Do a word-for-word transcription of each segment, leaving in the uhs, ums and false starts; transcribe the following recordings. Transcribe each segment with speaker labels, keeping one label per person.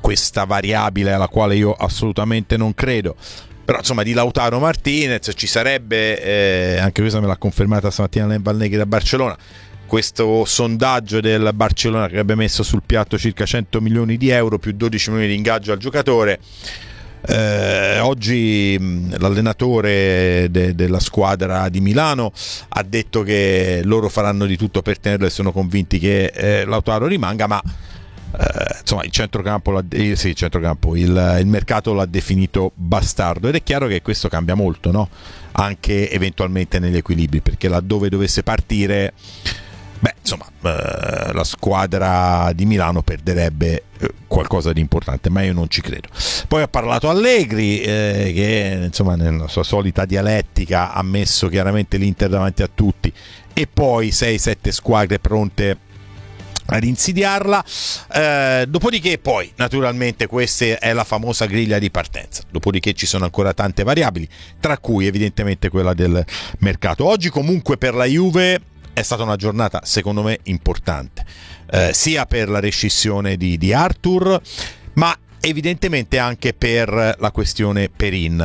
Speaker 1: questa variabile alla quale io assolutamente non credo. Però insomma di Lautaro Martinez ci sarebbe, eh, anche questa me l'ha confermata stamattina Len Valneghi da Barcellona, questo sondaggio del Barcellona che avrebbe messo sul piatto circa cento milioni di euro più dodici milioni di ingaggio al giocatore. Eh, oggi mh, l'allenatore de- della squadra di Milano ha detto che loro faranno di tutto per tenerlo e sono convinti che eh, Lautaro rimanga, ma eh, insomma il centrocampo, l'ha, eh, sì, il, centrocampo il, il mercato l'ha definito bastardo, ed è chiaro che questo cambia molto, no? Anche eventualmente negli equilibri, perché laddove dovesse partire, beh, insomma, eh, la squadra di Milano perderebbe eh, qualcosa di importante, ma io non ci credo. Poi ha parlato Allegri, eh, che insomma nella sua solita dialettica ha messo chiaramente l'Inter davanti a tutti, e poi sei sette squadre pronte ad insidiarla. Eh, dopodiché poi naturalmente questa è la famosa griglia di partenza, dopodiché ci sono ancora tante variabili, tra cui evidentemente quella del mercato. Oggi comunque per la Juve è stata una giornata secondo me importante, eh, sia per la rescissione di, di Arthur, ma evidentemente anche per la questione Perin.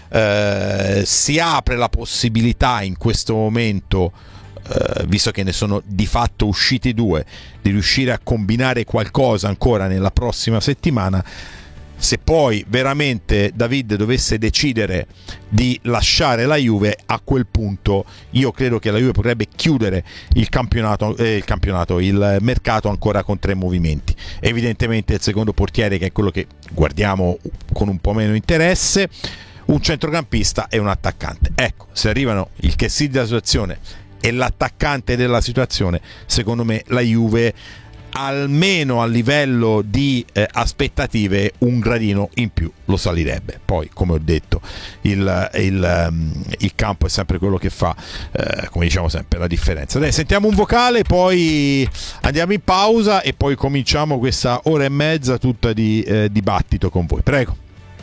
Speaker 1: Eh, si apre la possibilità in questo momento, eh, visto che ne sono di fatto usciti due, di riuscire a combinare qualcosa ancora nella prossima settimana. Se poi veramente David dovesse decidere di lasciare la Juve, a quel punto io credo che la Juve potrebbe chiudere il campionato, eh, il campionato, il mercato ancora con tre movimenti. Evidentemente il secondo portiere, che è quello che guardiamo con un po' meno interesse, un centrocampista e un attaccante. Ecco, se arrivano il che sì della situazione e l'attaccante della situazione, secondo me la Juve, almeno a livello di eh, aspettative, un gradino in più lo salirebbe. Poi, come ho detto, il, il, um, il campo è sempre quello che fa, eh, come diciamo sempre, la differenza. Dai, sentiamo un vocale, poi andiamo in pausa e poi cominciamo questa ora e mezza tutta di eh, dibattito con voi. Prego.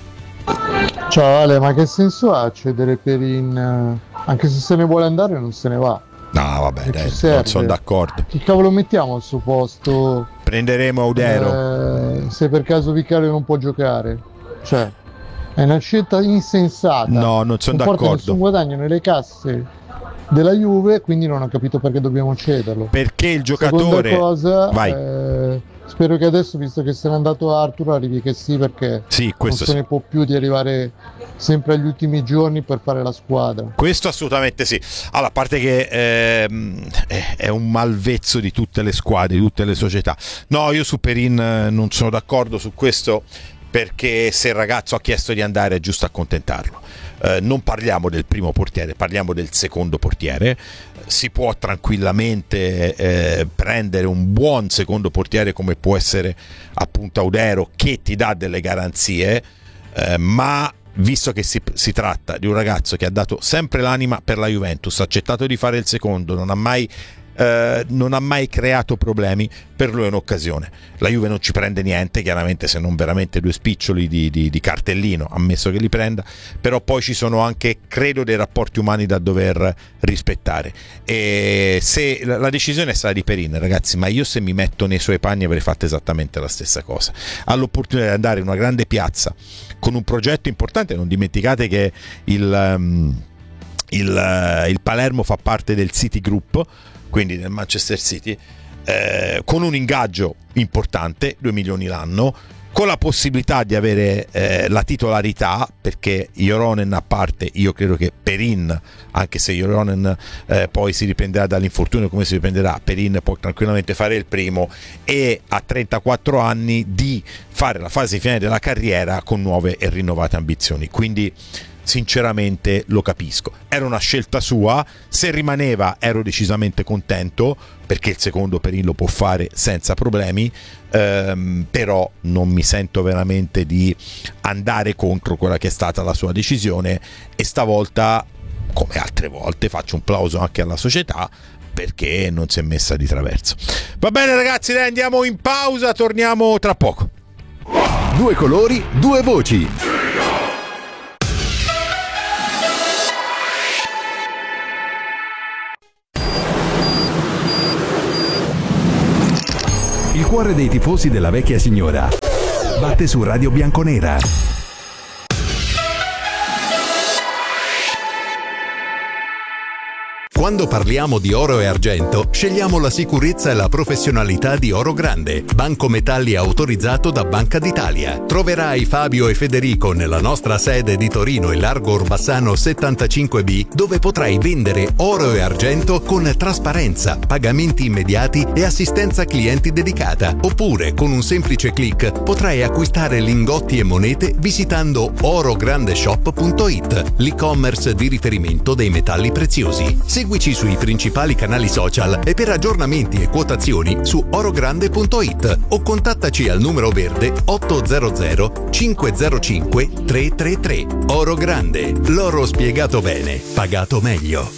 Speaker 2: Ciao Ale, ma che senso ha cedere Perin? Anche se se ne vuole andare non se ne va.
Speaker 1: No, vabbè, dai, non sono d'accordo.
Speaker 2: Che cavolo mettiamo al suo posto?
Speaker 1: Prenderemo Audero.
Speaker 2: Eh, se per caso Vicario non può giocare. Cioè, è una scelta insensata.
Speaker 1: No, non sono
Speaker 2: non
Speaker 1: d'accordo.
Speaker 2: porta nessun guadagno nelle casse della Juve, quindi non ho capito perché dobbiamo cederlo.
Speaker 1: Perché il giocatore...
Speaker 2: Seconda cosa,
Speaker 1: Vai.
Speaker 2: Eh, spero che adesso, visto che se n'è andato Arthur, arrivi che sì, perché
Speaker 1: sì, questo
Speaker 2: non se
Speaker 1: sì.
Speaker 2: ne può più di arrivare sempre agli ultimi giorni per fare la squadra.
Speaker 1: Questo assolutamente sì. Allora, a parte che ehm, è un malvezzo di tutte le squadre, di tutte le società. No, io su Perin non sono d'accordo su questo, perché se il ragazzo ha chiesto di andare è giusto accontentarlo. Eh, non parliamo del primo portiere, parliamo del secondo portiere. Si può tranquillamente eh, prendere un buon secondo portiere come può essere appunto Audero, che ti dà delle garanzie, eh, ma visto che si, si tratta di un ragazzo che ha dato sempre l'anima per la Juventus, ha accettato di fare il secondo, non ha mai eh, non ha mai creato problemi, per lui è un'occasione. La Juve non ci prende niente, chiaramente, se non veramente due spiccioli di, di, di cartellino, ammesso che li prenda, però poi ci sono anche, credo, dei rapporti umani da dover rispettare. E se la decisione è stata di Perin, ragazzi, ma io se mi metto nei suoi panni avrei fatto esattamente la stessa cosa. Ha l'opportunità di andare in una grande piazza con un progetto importante. Non dimenticate che il, um, il, il Palermo fa parte del City Group, quindi del Manchester City, eh, con un ingaggio importante, due milioni l'anno, con la possibilità di avere eh, la titolarità, perché Joronen a parte, io credo che Perin, anche se Joronen eh, poi si riprenderà dall'infortunio come si riprenderà, Perin può tranquillamente fare il primo, e a trentaquattro anni di fare la fase finale della carriera con nuove e rinnovate ambizioni. Quindi sinceramente lo capisco, era una scelta sua, se rimaneva ero decisamente contento, perché il secondo Perin lo può fare senza problemi, ehm, però non mi sento veramente di andare contro quella che è stata la sua decisione, e stavolta, come altre volte, faccio un plauso anche alla società, perché non si è messa di traverso. Va bene ragazzi, dai, andiamo in pausa, torniamo tra poco.
Speaker 3: Due colori, due voci. Il cuore dei tifosi della vecchia signora batte su Radio Bianconera. Quando parliamo di oro e argento, scegliamo la sicurezza e la professionalità di Oro Grande, banco metalli autorizzato da Banca d'Italia. Troverai Fabio e Federico nella nostra sede di Torino in Largo Orbassano settantacinque B, dove potrai vendere oro e argento con trasparenza, pagamenti immediati e assistenza clienti dedicata. Oppure, con un semplice click, potrai acquistare lingotti e monete visitando orograndeshop punto it, l'e-commerce di riferimento dei metalli preziosi. Seguici sui principali canali social e per aggiornamenti e quotazioni su orogrande punto it o contattaci al numero verde ottocento cinquecentocinque trecentotrentatré. Oro Grande, l'oro spiegato bene, pagato meglio.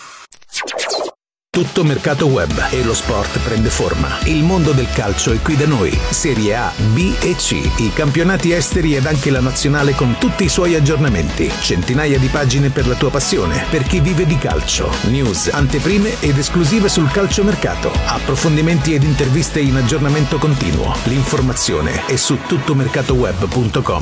Speaker 4: Tutto mercato web e lo sport prende forma. Il mondo del calcio è qui da noi. Serie A, B e C, i campionati esteri ed anche la nazionale con tutti i suoi aggiornamenti. Centinaia di pagine per la tua passione, per chi vive di calcio. News, anteprime ed esclusive sul calciomercato. Approfondimenti ed interviste in aggiornamento continuo. L'informazione è su tuttomercatoweb punto com.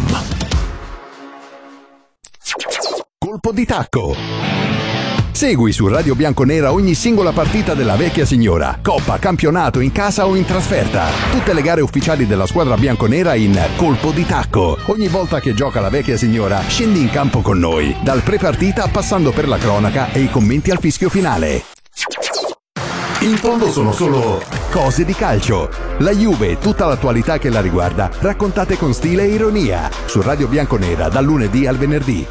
Speaker 3: Colpo di tacco. Segui su Radio Bianconera ogni singola partita della vecchia signora, coppa, campionato, in casa o in trasferta. Tutte le gare ufficiali della squadra bianconera in Colpo di Tacco. Ogni volta che gioca la vecchia signora, scendi in campo con noi, dal pre-partita passando per la cronaca e i commenti al fischio finale. In fondo sono solo cose di calcio. La Juve e tutta l'attualità che la riguarda, raccontate con stile e ironia, su Radio Bianconera dal lunedì al venerdì.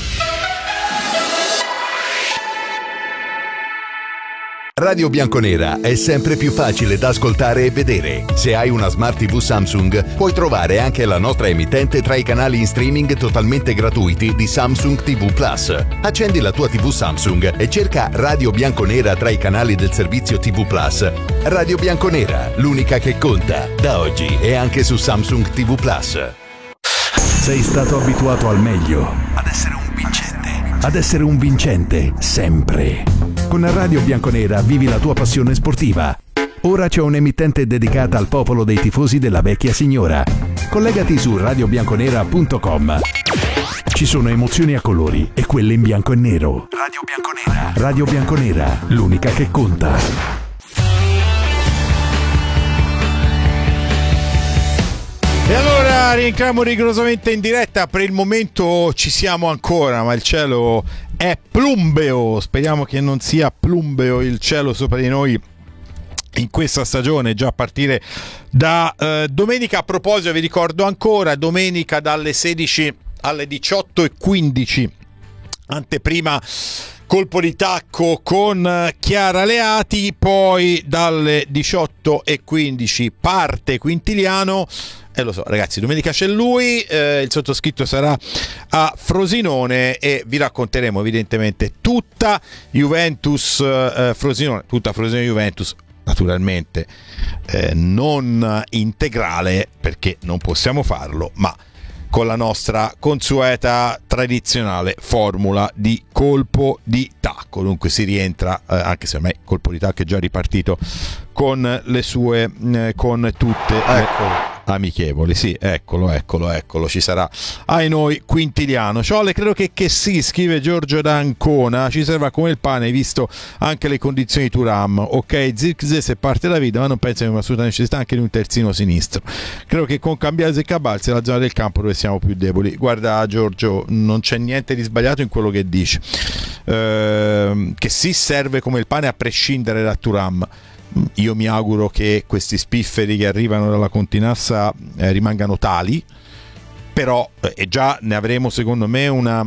Speaker 3: Radio Bianconera è sempre più facile da ascoltare e vedere. Se hai una Smart tivù Samsung, puoi trovare anche la nostra emittente tra i canali in streaming totalmente gratuiti di Samsung ti vu Plus. Accendi la tua tivù Samsung e cerca Radio Bianconera tra i canali del servizio ti vu Plus. Radio Bianconera, l'unica che conta, da oggi e anche su Samsung ti vu Plus. Sei stato abituato al meglio, ad essere un vincente, ad essere un vincente, sempre. Con Radio Bianconera vivi la tua passione sportiva. Ora c'è un'emittente dedicata al popolo dei tifosi della vecchia signora. Collegati su radio bianconera punto com. Ci sono emozioni a colori e quelle in bianco e nero. Radio Bianconera. Radio Bianconera, l'unica che conta.
Speaker 1: E allora rientriamo rigorosamente in diretta. Per il momento ci siamo ancora, ma il cielo è plumbeo. Speriamo che non sia plumbeo il cielo sopra di noi in questa stagione, già a partire da eh, domenica. A proposito, vi ricordo ancora, domenica dalle sedici alle diciotto e quindici, anteprima Colpo di Tacco con Chiara Leati, poi dalle diciotto e quindici parte Quintiliano. E eh, lo so ragazzi, domenica c'è lui, eh, il sottoscritto sarà a Frosinone e vi racconteremo evidentemente tutta Juventus eh, Frosinone, tutta Frosinone Juventus, naturalmente eh, non integrale perché non possiamo farlo, ma con la nostra consueta tradizionale formula di colpo di tacco. Dunque si rientra, eh, anche se ormai Colpo di Tacco è già ripartito con le sue, eh, con tutte le amichevoli. Sì, eccolo, eccolo, eccolo, ci sarà ai noi Quintiliano. Ciole, credo che, che sì, scrive Giorgio d'Ancona, ci serva come il pane visto anche le condizioni di Thuram. Ok, Zirkzee se parte la vita, ma non penso che sia assolutamente necessità anche di un terzino sinistro. Credo che con Cambiase e Cabalzi è la zona del campo dove siamo più deboli. Guarda Giorgio, non c'è niente di sbagliato in quello che dice, ehm, che sì, serve come il pane a prescindere da Thuram. Io mi auguro che questi spifferi che arrivano dalla Continassa eh, rimangano tali, però eh, e già ne avremo secondo me una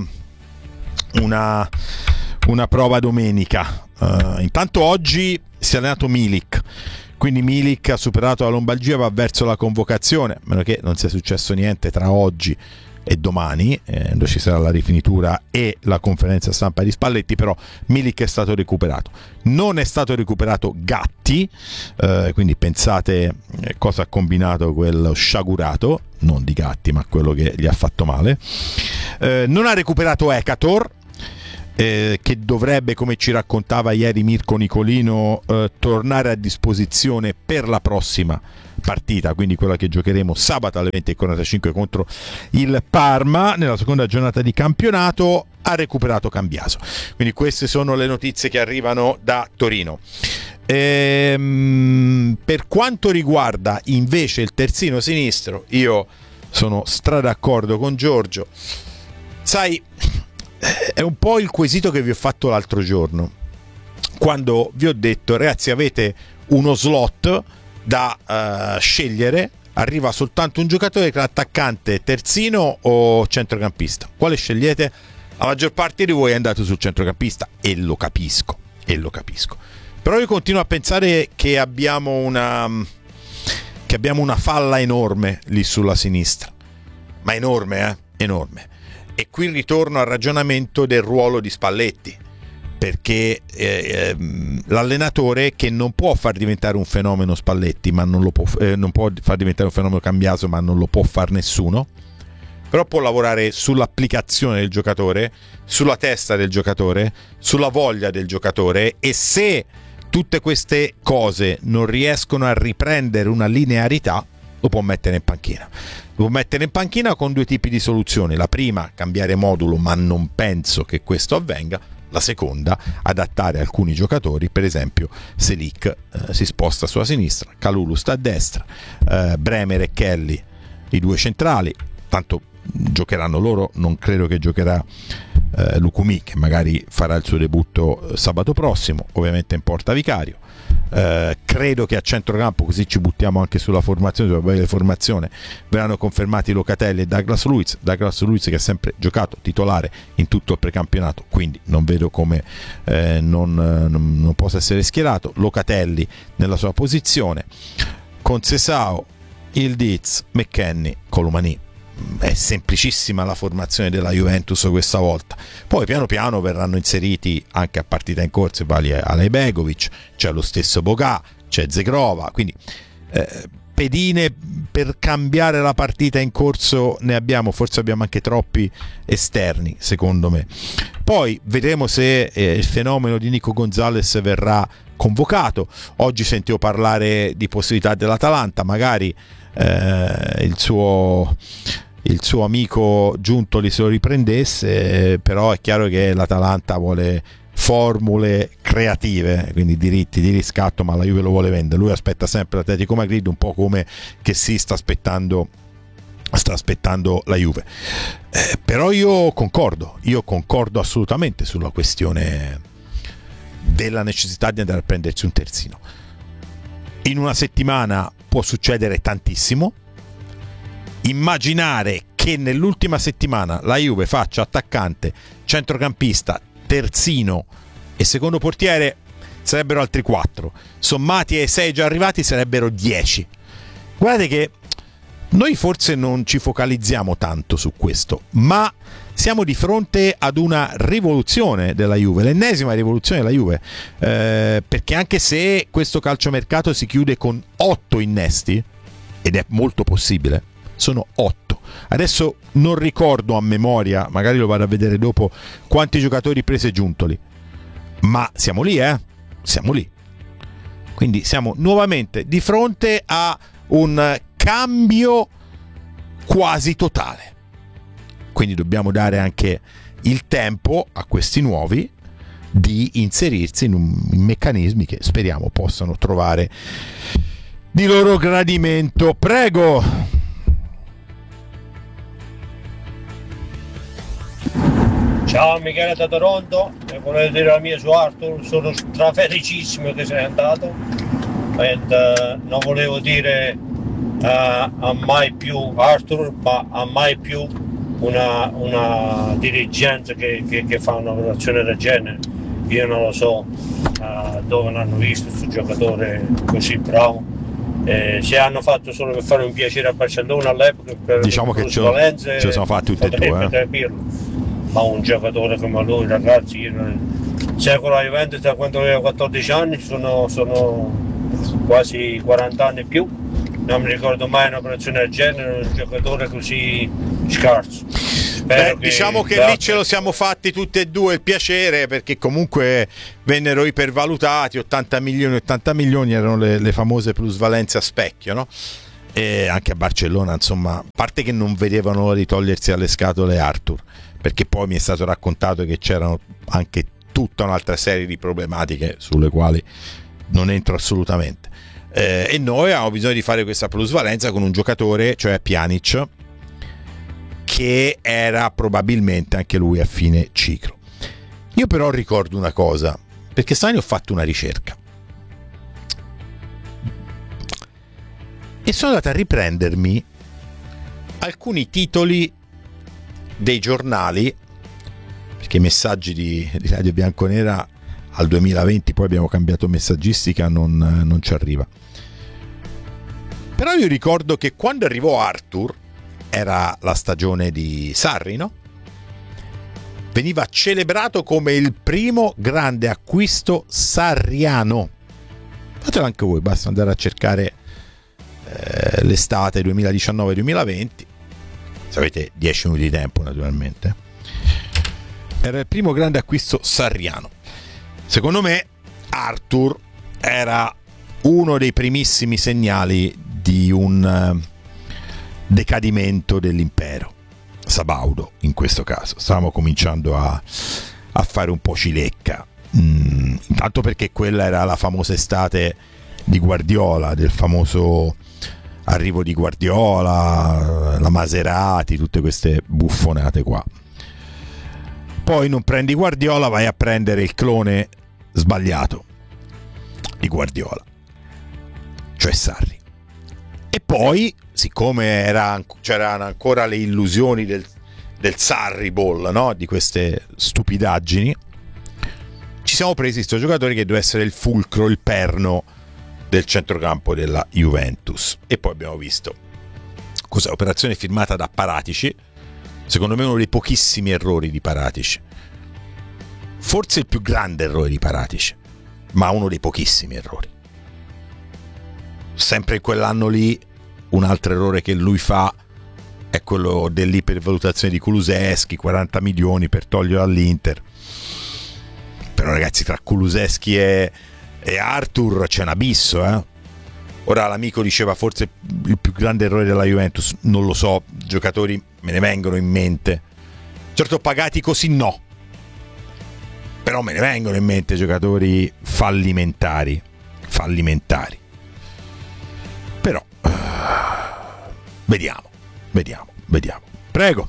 Speaker 1: una, una prova domenica. Uh, intanto oggi si è allenato Milik, quindi Milik ha superato la lombalgia, va verso la convocazione, a meno che non sia successo niente tra oggi e domani, eh, dove ci sarà la rifinitura e la conferenza stampa di Spalletti. Però Milik è stato recuperato, non è stato recuperato Gatti, eh, quindi pensate cosa ha combinato quello sciagurato, non di Gatti ma quello che gli ha fatto male. Eh, non ha recuperato Ekator eh, che dovrebbe, come ci raccontava ieri Mirko Nicolino, eh, tornare a disposizione per la prossima partita, quindi quella che giocheremo sabato alle venti e quarantacinque contro il Parma nella seconda giornata di campionato. Ha recuperato Cambiaso. Quindi queste sono le notizie che arrivano da Torino. Ehm, per quanto riguarda invece il terzino sinistro, io sono stra d'accordo con Giorgio. Sai, è un po' il quesito che vi ho fatto l'altro giorno, quando vi ho detto: ragazzi, avete uno slot da uh, scegliere, arriva soltanto un giocatore, che è attaccante, terzino o centrocampista, quale scegliete? La maggior parte di voi è andato sul centrocampista, e lo capisco, e lo capisco. Però io continuo a pensare che abbiamo una che abbiamo una falla enorme lì sulla sinistra, ma enorme, eh? Enorme. E qui ritorno al ragionamento del ruolo di Spalletti, perché eh, l'allenatore che non può far diventare un fenomeno Spalletti, ma non lo può, eh, non può far diventare un fenomeno Cambiaso, ma non lo può far nessuno, però può lavorare sull'applicazione del giocatore, sulla testa del giocatore, sulla voglia del giocatore, e se tutte queste cose non riescono a riprendere una linearità, lo può mettere in panchina. Lo può mettere in panchina con due tipi di soluzioni: la prima, cambiare modulo, ma non penso che questo avvenga; la seconda, adattare alcuni giocatori, per esempio Selic eh, si sposta sulla sinistra, Kalulu sta a destra, eh, Bremer e Kelly i due centrali, tanto giocheranno loro, non credo che giocherà eh, Lukumi, che magari farà il suo debutto sabato prossimo, ovviamente in porta Vicario. Eh, credo che a centrocampo, così ci buttiamo anche sulla formazione, sulla breve formazione, verranno confermati Locatelli e Douglas Luiz. Douglas Luiz che ha sempre giocato titolare in tutto il precampionato, quindi non vedo come eh, non, non, non possa essere schierato. Locatelli nella sua posizione, con Sesao, Ildiz, McKennie, Colomani. È semplicissima la formazione della Juventus questa volta. Poi piano piano verranno inseriti anche a partita in corso vali Alejbegovic, c'è lo stesso Boga, c'è Zegrova, quindi eh, pedine per cambiare la partita in corso ne abbiamo, forse abbiamo anche troppi esterni secondo me. Poi vedremo se eh, il fenomeno di Nico Gonzalez verrà convocato. Oggi sentivo parlare di possibilità dell'Atalanta, magari eh, il suo il suo amico Giuntoli se lo riprendesse, però è chiaro che l'Atalanta vuole formule creative, quindi diritti di riscatto, ma la Juve lo vuole vendere. Lui aspetta sempre l'Atletico Madrid, un po' come che si sta aspettando sta aspettando la Juve. Eh, però io concordo, io concordo assolutamente sulla questione della necessità di andare a prendersi un terzino. In una settimana può succedere tantissimo. Immaginare che nell'ultima settimana la Juve faccia attaccante, centrocampista, terzino e secondo portiere sarebbero altri quattro, sommati ai sei già arrivati sarebbero dieci. Guardate che noi forse non ci focalizziamo tanto su questo, ma siamo di fronte ad una rivoluzione della Juve, l'ennesima rivoluzione della Juve, eh, perché anche se questo calciomercato si chiude con otto innesti, ed è molto possibile, sono otto. Adesso non ricordo a memoria, magari lo vado a vedere dopo, quanti giocatori prese Giuntoli, ma siamo lì, eh? Siamo lì. Quindi siamo nuovamente di fronte a un cambio quasi totale. Quindi dobbiamo dare anche il tempo a questi nuovi di inserirsi in, un, in meccanismi che speriamo possano trovare di loro gradimento. Prego.
Speaker 5: Ciao Michele da Toronto, e volevo dire la mia su Arthur, sono strafelicissimo che sei andato e uh, non volevo dire uh, a mai più Arthur, ma a mai più una, una dirigenza che, che, che fa una operazione del genere. Io non lo so uh, dove l'hanno visto questo giocatore così bravo. Eh, se hanno fatto solo per fare un piacere a Barcellona all'epoca, per
Speaker 1: diciamo che ce lo siamo fatti tutti e due, eh.
Speaker 5: Ma un giocatore come lui, ragazzi, io seguo la Juventus da quando avevo quattordici anni, sono, sono quasi quaranta anni più, non mi ricordo mai un'operazione del genere, un giocatore così scarso.
Speaker 1: Beh, che diciamo che lì ce lo siamo fatti tutti e due il piacere, perché comunque vennero ipervalutati, ottanta milioni, ottanta milioni erano le, le famose plusvalenze a specchio, no? E anche a Barcellona, insomma, a parte che non vedevano l'ora di togliersi alle scatole Arthur, perché poi mi è stato raccontato che c'erano anche tutta un'altra serie di problematiche sulle quali non entro assolutamente, eh, e noi avevamo bisogno di fare questa plusvalenza con un giocatore, cioè Pjanic, che era probabilmente anche lui a fine ciclo. Io però ricordo una cosa, perché stamani ho fatto una ricerca e sono andato a riprendermi alcuni titoli dei giornali, perché i messaggi di, di Radio Bianconera al duemilaventi, poi abbiamo cambiato messaggistica, non, non ci arriva. Però io ricordo che quando arrivò Arthur, era la stagione di Sarri, no? Veniva celebrato come il primo grande acquisto sarriano. Fatelo anche voi, basta andare a cercare eh, l'estate duemiladiciannove duemilaventi, se avete dieci minuti di tempo naturalmente. Era il primo grande acquisto sarriano. Secondo me Arthur era uno dei primissimi segnali di un decadimento dell'impero sabaudo. In questo caso stavamo cominciando a, a fare un po' cilecca, mm, intanto perché quella era la famosa estate di Guardiola, del famoso arrivo di Guardiola, la Maserati, tutte queste buffonate qua. Poi non prendi Guardiola, vai a prendere il clone sbagliato di Guardiola, cioè Sarri. E poi, siccome era, c'erano ancora le illusioni del, del Sarri Ball, no? Di queste stupidaggini, ci siamo presi questo giocatore che doveva essere il fulcro, il perno del centrocampo della Juventus. E poi abbiamo visto cos'è, operazione firmata da Paratici, secondo me uno dei pochissimi errori di Paratici, forse il più grande errore di Paratici, ma uno dei pochissimi errori. Sempre in quell'anno lì, un altro errore che lui fa è quello dell'ipervalutazione di Kulusevski, quaranta milioni per toglierlo all'Inter. Però ragazzi, tra Kulusevski e, e Arthur c'è un abisso, eh? Ora l'amico diceva forse il più grande errore della Juventus, non lo so, giocatori me ne vengono in mente, certo pagati così no, però me ne vengono in mente giocatori fallimentari, fallimentari. Però uh, vediamo, vediamo, vediamo. Prego.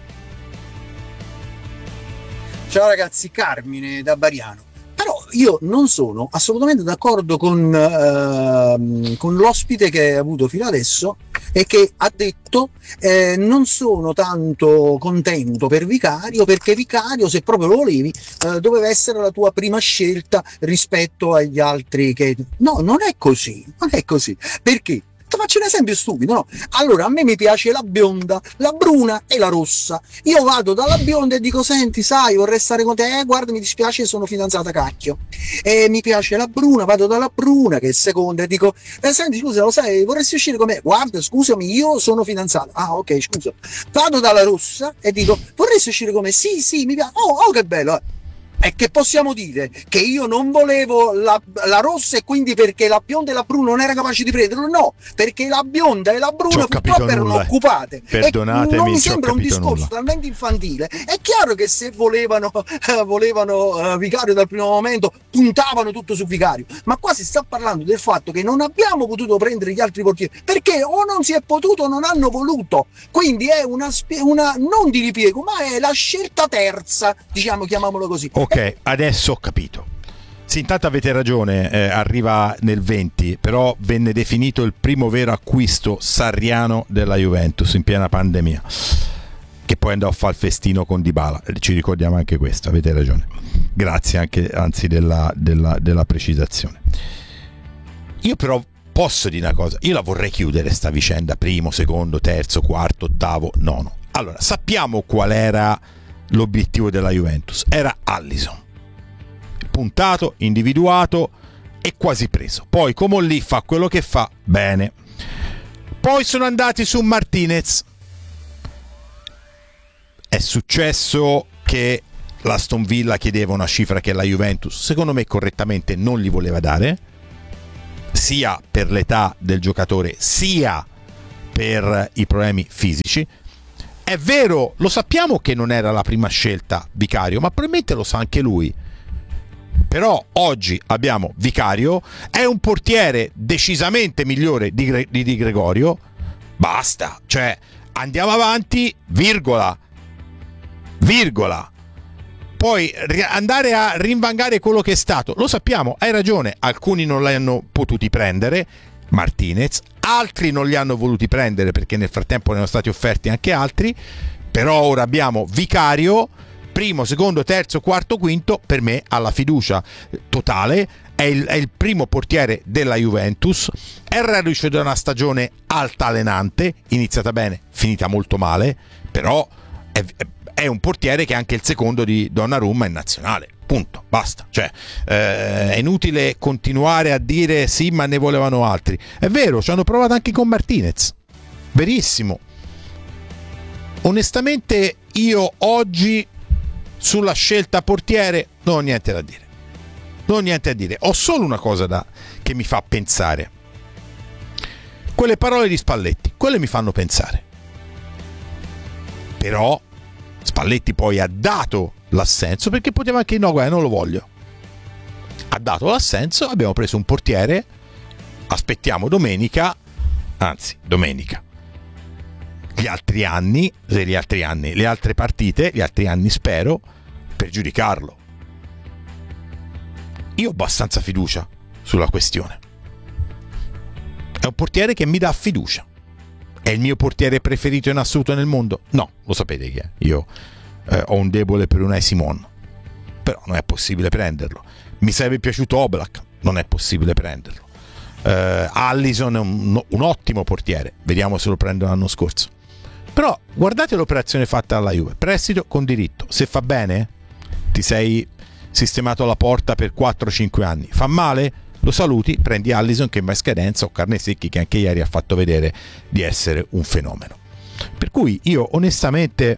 Speaker 6: Ciao ragazzi, Carmine da Bariano. Però io non sono assolutamente d'accordo con, uh, con l'ospite che hai avuto fino adesso e che ha detto eh, non sono tanto contento per Vicario, perché Vicario, se proprio lo volevi, eh, doveva essere la tua prima scelta rispetto agli altri che... No, non è così, non è così. Perché? Ti faccio un esempio stupido, no? Allora, a me mi piace la bionda, la bruna e la rossa. Io vado dalla bionda e dico: senti, sai, vorrei stare con te. Eh, guarda, mi dispiace, sono fidanzata, cacchio. E mi piace la bruna, vado dalla bruna, che è seconda, e dico: eh, senti, scusa, lo sai, vorresti uscire con me? Guarda, scusami, io sono fidanzata. Ah, ok, scusa. Vado dalla rossa e dico: vorresti uscire con me? Sì, sì, mi piace. Oh, oh, che bello. E che possiamo dire? Che io non volevo la, la rossa e quindi perché la bionda e la bruna non era capace di prenderlo? No, perché la bionda e la bruna purtroppo erano occupate.
Speaker 1: Perdonatemi,
Speaker 6: e non mi sembra un
Speaker 1: discorso
Speaker 6: nulla. Talmente infantile. È chiaro che se volevano, eh, volevano uh, Vicario dal primo momento, puntavano tutto su Vicario. Ma qua si sta parlando del fatto che non abbiamo potuto prendere gli altri portieri perché o non si è potuto o non hanno voluto. Quindi è una, una non di ripiego, ma è la scelta terza, diciamo, chiamiamolo così.
Speaker 1: Ok, adesso ho capito. Sì, intanto avete ragione, eh, arriva nel venti, però venne definito il primo vero acquisto sarriano della Juventus in piena pandemia, che poi andò a fare il festino con Dybala. Ci ricordiamo anche questo, avete ragione. Grazie anche, anzi, della, della, della precisazione. Io però posso dire una cosa, io la vorrei chiudere sta vicenda, primo, secondo, terzo, quarto, ottavo, nono. Allora, sappiamo qual era l'obiettivo della Juventus, era Alisson, puntato, individuato e quasi preso. Poi come lì fa quello che fa bene, Poi sono andati su Martinez. È successo che l'Aston Villa chiedeva una cifra che la Juventus, secondo me correttamente, non gli voleva dare, sia per l'età del giocatore sia per i problemi fisici. È vero, lo sappiamo che non era la prima scelta Vicario, ma probabilmente lo sa anche lui. Però oggi abbiamo Vicario, è un portiere decisamente migliore di, Gre- di, di Gregorio. Basta, cioè andiamo avanti, virgola, virgola. Poi andare a rinvangare quello che è stato, lo sappiamo, hai ragione, alcuni non li hanno potuti prendere, Martinez, altri non li hanno voluti prendere perché nel frattempo ne erano stati offerti anche altri, però ora abbiamo Vicario, primo, secondo, terzo, quarto, quinto, per me ha la fiducia totale, è il, è il primo portiere della Juventus, era riuscito da una stagione altalenante, iniziata bene, finita molto male, però è, è un portiere che è anche il secondo di Donnarumma in nazionale, punto, basta, cioè eh, è inutile continuare a dire sì ma ne volevano altri, è vero, ci hanno provato anche con Martinez, verissimo. Onestamente io oggi sulla scelta portiere non ho niente da dire, non ho niente da dire, ho solo una cosa da, che mi fa pensare, quelle parole di Spalletti, quelle mi fanno pensare, però Spalletti poi ha dato l'assenso perché poteva anche no, guarda, non lo voglio, ha dato l'assenso, abbiamo preso un portiere, aspettiamo domenica, anzi domenica, gli altri anni, gli altri anni, le altre partite, gli altri anni spero, per giudicarlo. Io ho abbastanza fiducia sulla questione, è un portiere che mi dà fiducia. È il mio portiere preferito in assoluto nel mondo? No, lo sapete chi è. Io eh, ho un debole per Unai Simon, però non è possibile prenderlo. Mi sarebbe piaciuto Oblak, non è possibile prenderlo. eh, Allison è un, un ottimo portiere, vediamo se lo prendo l'anno scorso. Però guardate l'operazione fatta alla Juve, prestito con diritto, se fa bene ti sei sistemato la porta per quattro cinque anni, fa male? Lo saluti, prendi Allison che va in scadenza, o Carnesecchi che anche ieri ha fatto vedere di essere un fenomeno. Per cui io onestamente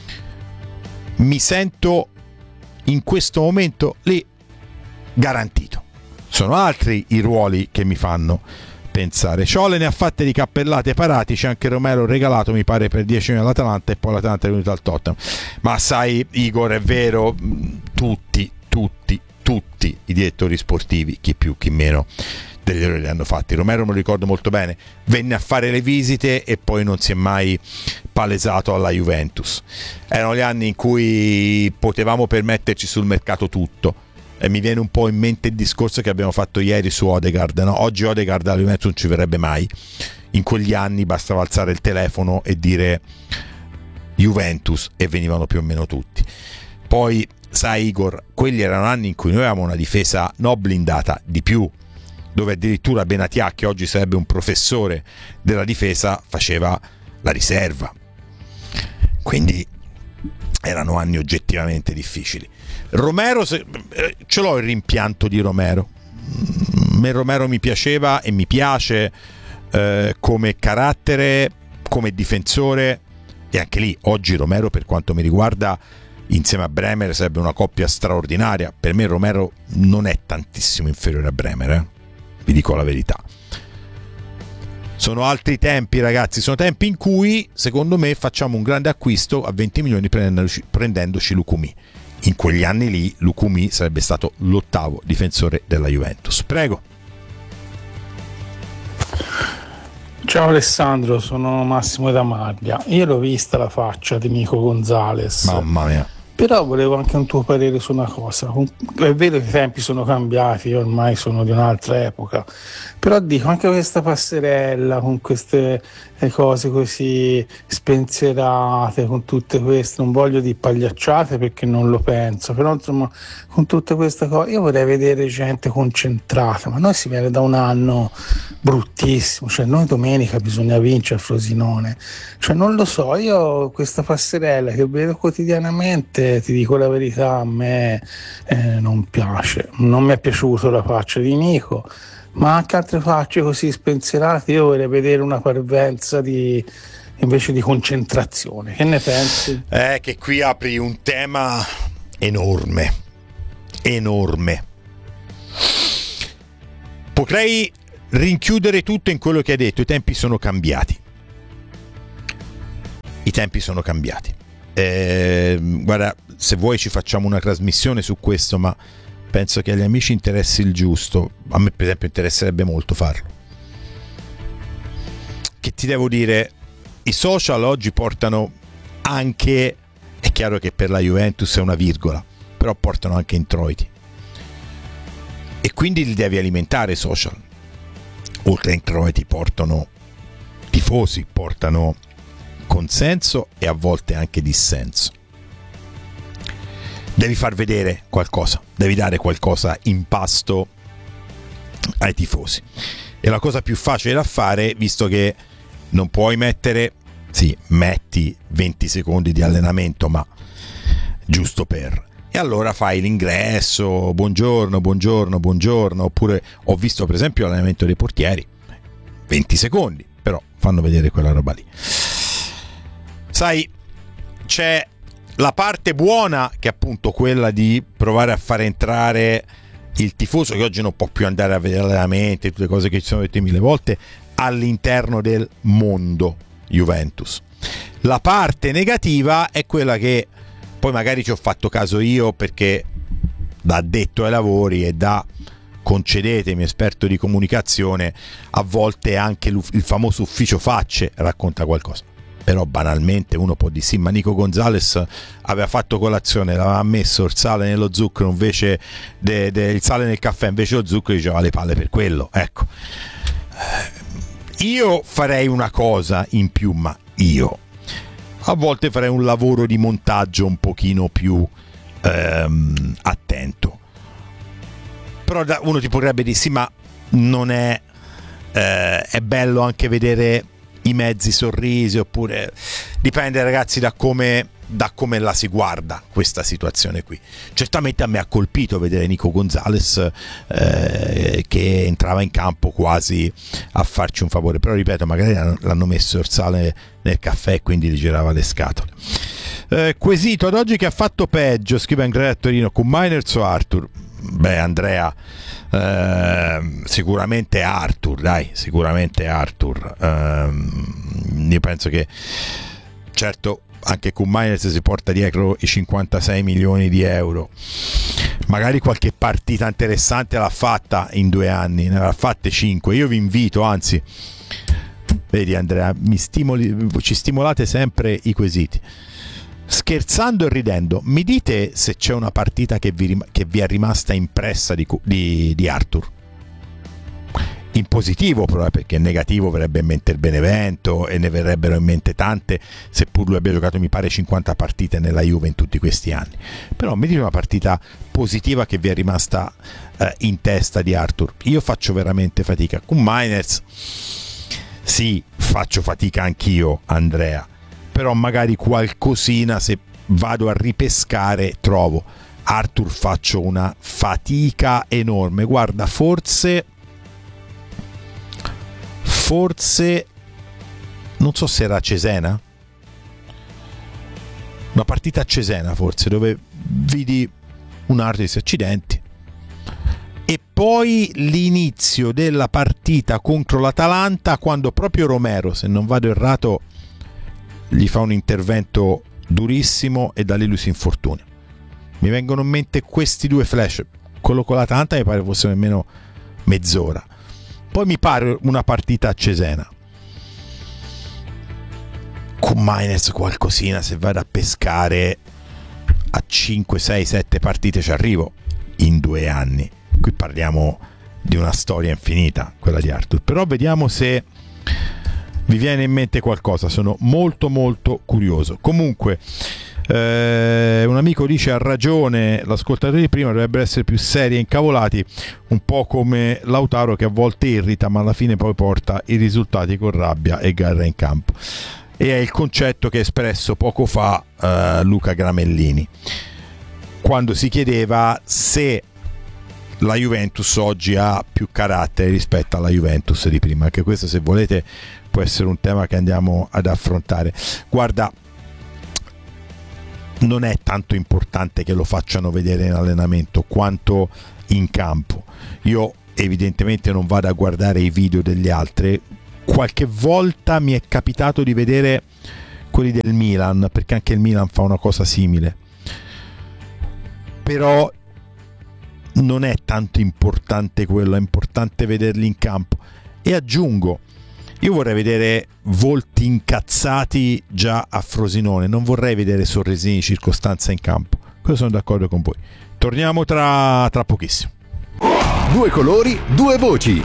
Speaker 1: mi sento in questo momento lì garantito. Sono altri i ruoli che mi fanno pensare. Sciole ne ha fatte di cappellate parati, c'è anche Romero regalato mi pare per dieci milioni all'Atalanta e poi l'Atalanta è venuta al Tottenham. Ma sai Igor, è vero, tutti, tutti tutti i direttori sportivi, chi più chi meno, degli errori li hanno fatti. Romero me lo ricordo molto bene, venne a fare le visite e poi non si è mai palesato alla Juventus. Erano gli anni in cui potevamo permetterci sul mercato tutto, e mi viene un po' in mente il discorso che abbiamo fatto ieri su Odegaard, no? Oggi Odegaard alla Juventus non ci verrebbe mai, in quegli anni bastava alzare il telefono e dire Juventus e venivano più o meno tutti. Poi sai Igor, quelli erano anni in cui noi avevamo una difesa no blindata, di più, dove addirittura Benatia, che oggi sarebbe un professore della difesa, faceva la riserva, quindi erano anni oggettivamente difficili. Romero, se, ce l'ho il rimpianto di Romero, me Romero mi piaceva e mi piace eh, come carattere, come difensore, e anche lì oggi Romero per quanto mi riguarda insieme a Bremer sarebbe una coppia straordinaria. Per me Romero non è tantissimo inferiore a Bremer, eh? Vi dico la verità. Sono altri tempi, ragazzi, sono tempi in cui secondo me facciamo un grande acquisto a venti milioni prendendoci, prendendoci Lukumi. In quegli anni lì Lukumi sarebbe stato l'ottavo difensore della Juventus. Prego.
Speaker 7: Ciao Alessandro, sono Massimo da Maglia. Io l'ho vista la faccia di Nico Gonzalez.
Speaker 1: Mamma mia.
Speaker 7: Però volevo anche un tuo parere su una cosa. È vero che i tempi sono cambiati, io ormai sono di un'altra epoca, però dico anche questa passerella con queste cose così spensierate, con tutte queste, non voglio dire pagliacciate perché non lo penso, però insomma con tutte queste cose io vorrei vedere gente concentrata. Ma noi si viene da un anno bruttissimo, cioè noi domenica bisogna vincere a Frosinone, cioè non lo so, io questa passerella che vedo quotidianamente, ti dico la verità, a me eh, non piace, non mi è piaciuto la faccia di Nico, ma anche altre facce così spensierate. Io vorrei vedere una parvenza di invece di concentrazione. Che ne pensi?
Speaker 1: È che qui apri un tema enorme, enorme. Potrei rinchiudere tutto in quello che hai detto. I tempi sono cambiati. I tempi sono cambiati. Eh, guarda, se vuoi ci facciamo una trasmissione su questo, ma penso che agli amici interessi il giusto. A me per esempio interesserebbe molto farlo. Che ti devo dire, i social oggi portano anche, è chiaro che per la Juventus è una virgola, però portano anche introiti e quindi li devi alimentare i social. Oltre a introiti portano tifosi, portano consenso e a volte anche dissenso. Devi far vedere qualcosa, devi dare qualcosa in pasto ai tifosi. E la cosa più facile da fare, visto che non puoi mettere, sì, metti venti secondi di allenamento, ma giusto per. E allora fai l'ingresso, buongiorno, buongiorno, buongiorno, oppure ho visto per esempio l'allenamento dei portieri, venti secondi, però fanno vedere quella roba lì. Sai, c'è la parte buona che è appunto quella di provare a fare entrare il tifoso che oggi non può più andare a vedere allenamenti, tutte le cose che ci sono dette mille volte, all'interno del mondo Juventus. La parte negativa è quella che poi magari ci ho fatto caso io, perché da addetto ai lavori e da, concedetemi, esperto di comunicazione, a volte anche il famoso ufficio facce racconta qualcosa. Però banalmente uno può dire sì, ma Nico Gonzalez aveva fatto colazione, l'aveva messo il sale nello zucchero invece del de, il sale nel caffè invece lo zucchero, diceva le palle per quello. Ecco, io farei una cosa in più, ma io a volte farei un lavoro di montaggio un pochino più ehm, attento. Però uno ti potrebbe dire sì, ma non è eh, è bello anche vedere i mezzi sorrisi, oppure dipende ragazzi da come da come la si guarda questa situazione qui. Certamente a me ha colpito vedere Nico Gonzalez eh, che entrava in campo quasi a farci un favore, però ripeto, magari l'hanno messo il sale nel caffè e quindi gli girava le scatole. Eh, quesito ad oggi che ha fatto peggio, scrive Andrea Torino, con Miners o Arthur? Beh Andrea, eh, sicuramente Arthur, dai, sicuramente Arthur. Eh, io penso che certo anche con Miners si porta dietro i cinquantasei milioni di euro, magari qualche partita interessante l'ha fatta in due anni, ne avrà fatte cinque. Io vi invito, anzi, vedi Andrea, mi stimoli, ci stimolate sempre i quesiti. Scherzando e ridendo, mi dite se c'è una partita che vi, che vi è rimasta impressa di, di, di Arthur? In positivo, però, perché in negativo verrebbe in mente il Benevento e ne verrebbero in mente tante, seppur lui abbia giocato mi pare cinquanta partite nella Juve in tutti questi anni. Però mi dite una partita positiva che vi è rimasta eh, in testa di Arthur. Io faccio veramente fatica con Miners, sì, faccio fatica anch'io Andrea, però magari qualcosina se vado a ripescare trovo. Arthur faccio una fatica enorme, guarda, forse forse non so se era a Cesena, una partita a Cesena forse, dove vidi un Arthur di accidenti, e poi l'inizio della partita contro l'Atalanta, quando proprio Romero, se non vado errato, gli fa un intervento durissimo e da lì lui si infortuna. Mi vengono in mente questi due flash. Quello con l'Atalanta mi pare fosse nemmeno mezz'ora, poi mi pare una partita a Cesena. Con Miners qualcosina, se vado a pescare a cinque, sei, sette partite ci arrivo in due anni. Qui parliamo di una storia infinita, quella di Arthur. Però vediamo se vi viene in mente qualcosa, sono molto molto curioso. Comunque eh, un amico dice ha ragione l'ascoltatore di prima, dovrebbero essere più seri e incavolati, un po' come Lautaro che a volte irrita ma alla fine poi porta i risultati con rabbia e garra in campo. E è il concetto che ha espresso poco fa eh, Luca Gramellini, quando si chiedeva se la Juventus oggi ha più carattere rispetto alla Juventus di prima. Anche questo, se volete, può essere un tema che andiamo ad affrontare. Guarda, non è tanto importante che lo facciano vedere in allenamento quanto in campo. Io evidentemente non vado a guardare i video degli altri. Qualche volta mi è capitato di vedere quelli del Milan, perché anche il Milan fa una cosa simile, però non è tanto importante quello, è importante vederli in campo. E aggiungo, io vorrei vedere volti incazzati già a Frosinone, non vorrei vedere sorrisini di circostanza in campo. Questo sono d'accordo con voi. Torniamo tra, tra pochissimo.
Speaker 3: Due colori, due voci.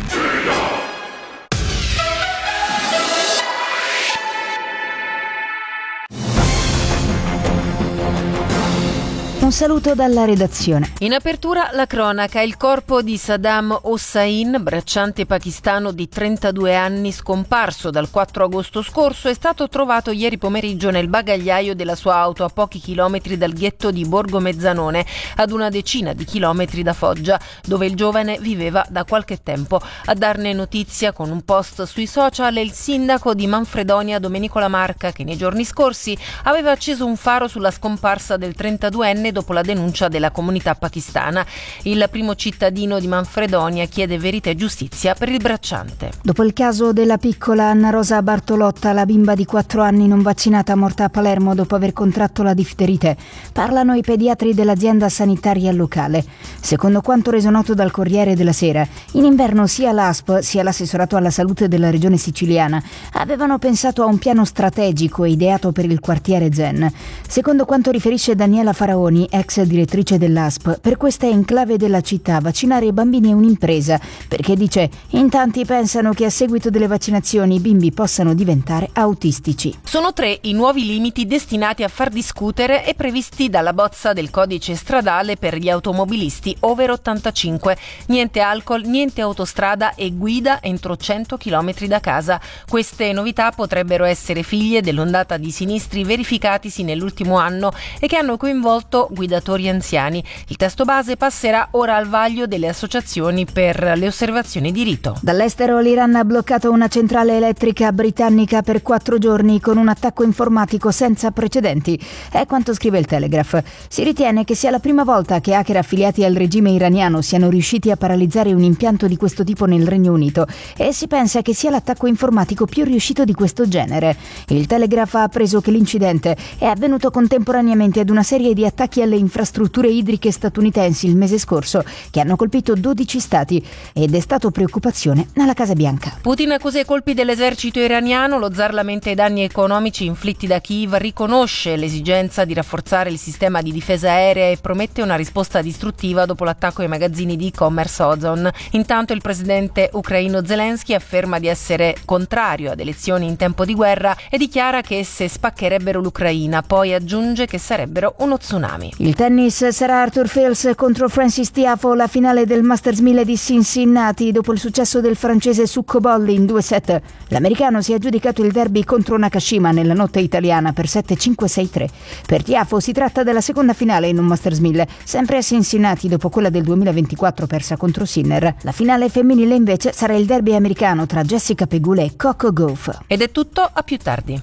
Speaker 8: Un saluto dalla redazione.
Speaker 9: In apertura la cronaca. Il corpo di Saddam Hossain, bracciante pakistano di trentadue anni scomparso dal quattro agosto scorso, è stato trovato ieri pomeriggio nel bagagliaio della sua auto a pochi chilometri dal ghetto di Borgo Mezzanone, ad una decina di chilometri da Foggia, dove il giovane viveva da qualche tempo. A darne notizia con un post sui social è il sindaco di Manfredonia, Domenico Lamarca, che nei giorni scorsi aveva acceso un faro sulla scomparsa del trentaduenne dopo la denuncia della comunità pakistana. Il primo cittadino di Manfredonia chiede verità e giustizia per il bracciante.
Speaker 8: Dopo il caso della piccola Anna Rosa Bartolotta, la bimba di quattro anni non vaccinata morta a Palermo dopo aver contratto la difterite, parlano i pediatri dell'azienda sanitaria locale. Secondo quanto reso noto dal Corriere della Sera, in inverno sia l'A S P sia l'assessorato alla salute della regione siciliana avevano pensato a un piano strategico ideato per il quartiere Zen. Secondo quanto riferisce Daniela Faraoni, ex direttrice dell'A S P, per questa enclave della città vaccinare i bambini è un'impresa, perché dice in tanti pensano che a seguito delle vaccinazioni i bimbi possano diventare autistici.
Speaker 9: Sono tre i nuovi limiti destinati a far discutere e previsti dalla bozza del codice stradale per gli automobilisti over ottantacinque. Niente alcol, niente autostrada e guida entro cento chilometri da casa. Queste novità potrebbero essere figlie dell'ondata di sinistri verificatisi nell'ultimo anno e che hanno coinvolto guidatori anziani. Il testo base passerà ora al vaglio delle associazioni per le osservazioni di rito.
Speaker 8: Dall'estero l'Iran ha bloccato una centrale elettrica britannica per quattro giorni con un attacco informatico senza precedenti. È quanto scrive il Telegraph. Si ritiene che sia la prima volta che hacker affiliati al regime iraniano siano riusciti a paralizzare un impianto di questo tipo nel Regno Unito e si pensa che sia l'attacco informatico più riuscito di questo genere. Il Telegraph ha appreso che l'incidente è avvenuto contemporaneamente ad una serie di attacchi alle infrastrutture idriche statunitensi il mese scorso che hanno colpito dodici stati ed è stato preoccupazione alla Casa Bianca.
Speaker 9: Putin accusa i colpi dell'esercito iraniano, lo zar lamenta i danni economici inflitti da Kiev, riconosce l'esigenza di rafforzare il sistema di difesa aerea e promette una risposta distruttiva dopo l'attacco ai magazzini di e-commerce Ozon. Intanto il presidente ucraino Zelensky afferma di essere contrario ad elezioni in tempo di guerra e dichiara che esse spaccherebbero l'Ucraina, poi aggiunge che sarebbero uno tsunami.
Speaker 8: Il tennis sarà Arthur Fils contro Francis Tiafoe, la finale del Masters mille di Cincinnati dopo il successo del francese su Cobolli in due set. L'americano si è aggiudicato il derby contro Nakashima nella notte italiana per sette cinque sei tre. Per Tiafoe si tratta della seconda finale in un Masters mille, sempre a Cincinnati dopo quella del duemilaventiquattro persa contro Sinner. La finale femminile invece sarà il derby americano tra Jessica Pegula e Coco Gauff.
Speaker 9: Ed è tutto, a più tardi.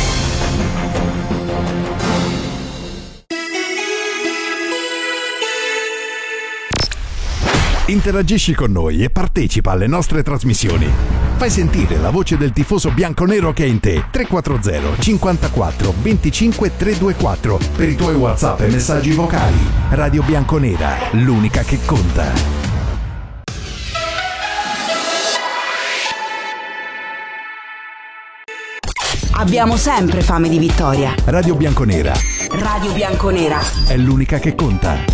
Speaker 3: Interagisci con noi e partecipa alle nostre trasmissioni. Fai sentire la voce del tifoso bianconero che è in te. tre quattro zero cinquantaquattro venticinque trecentoventiquattro per i tuoi WhatsApp e messaggi vocali. Radio Bianconera, l'unica che conta.
Speaker 10: Abbiamo sempre fame di vittoria.
Speaker 3: Radio Bianconera.
Speaker 10: Radio Bianconera
Speaker 3: è l'unica che conta.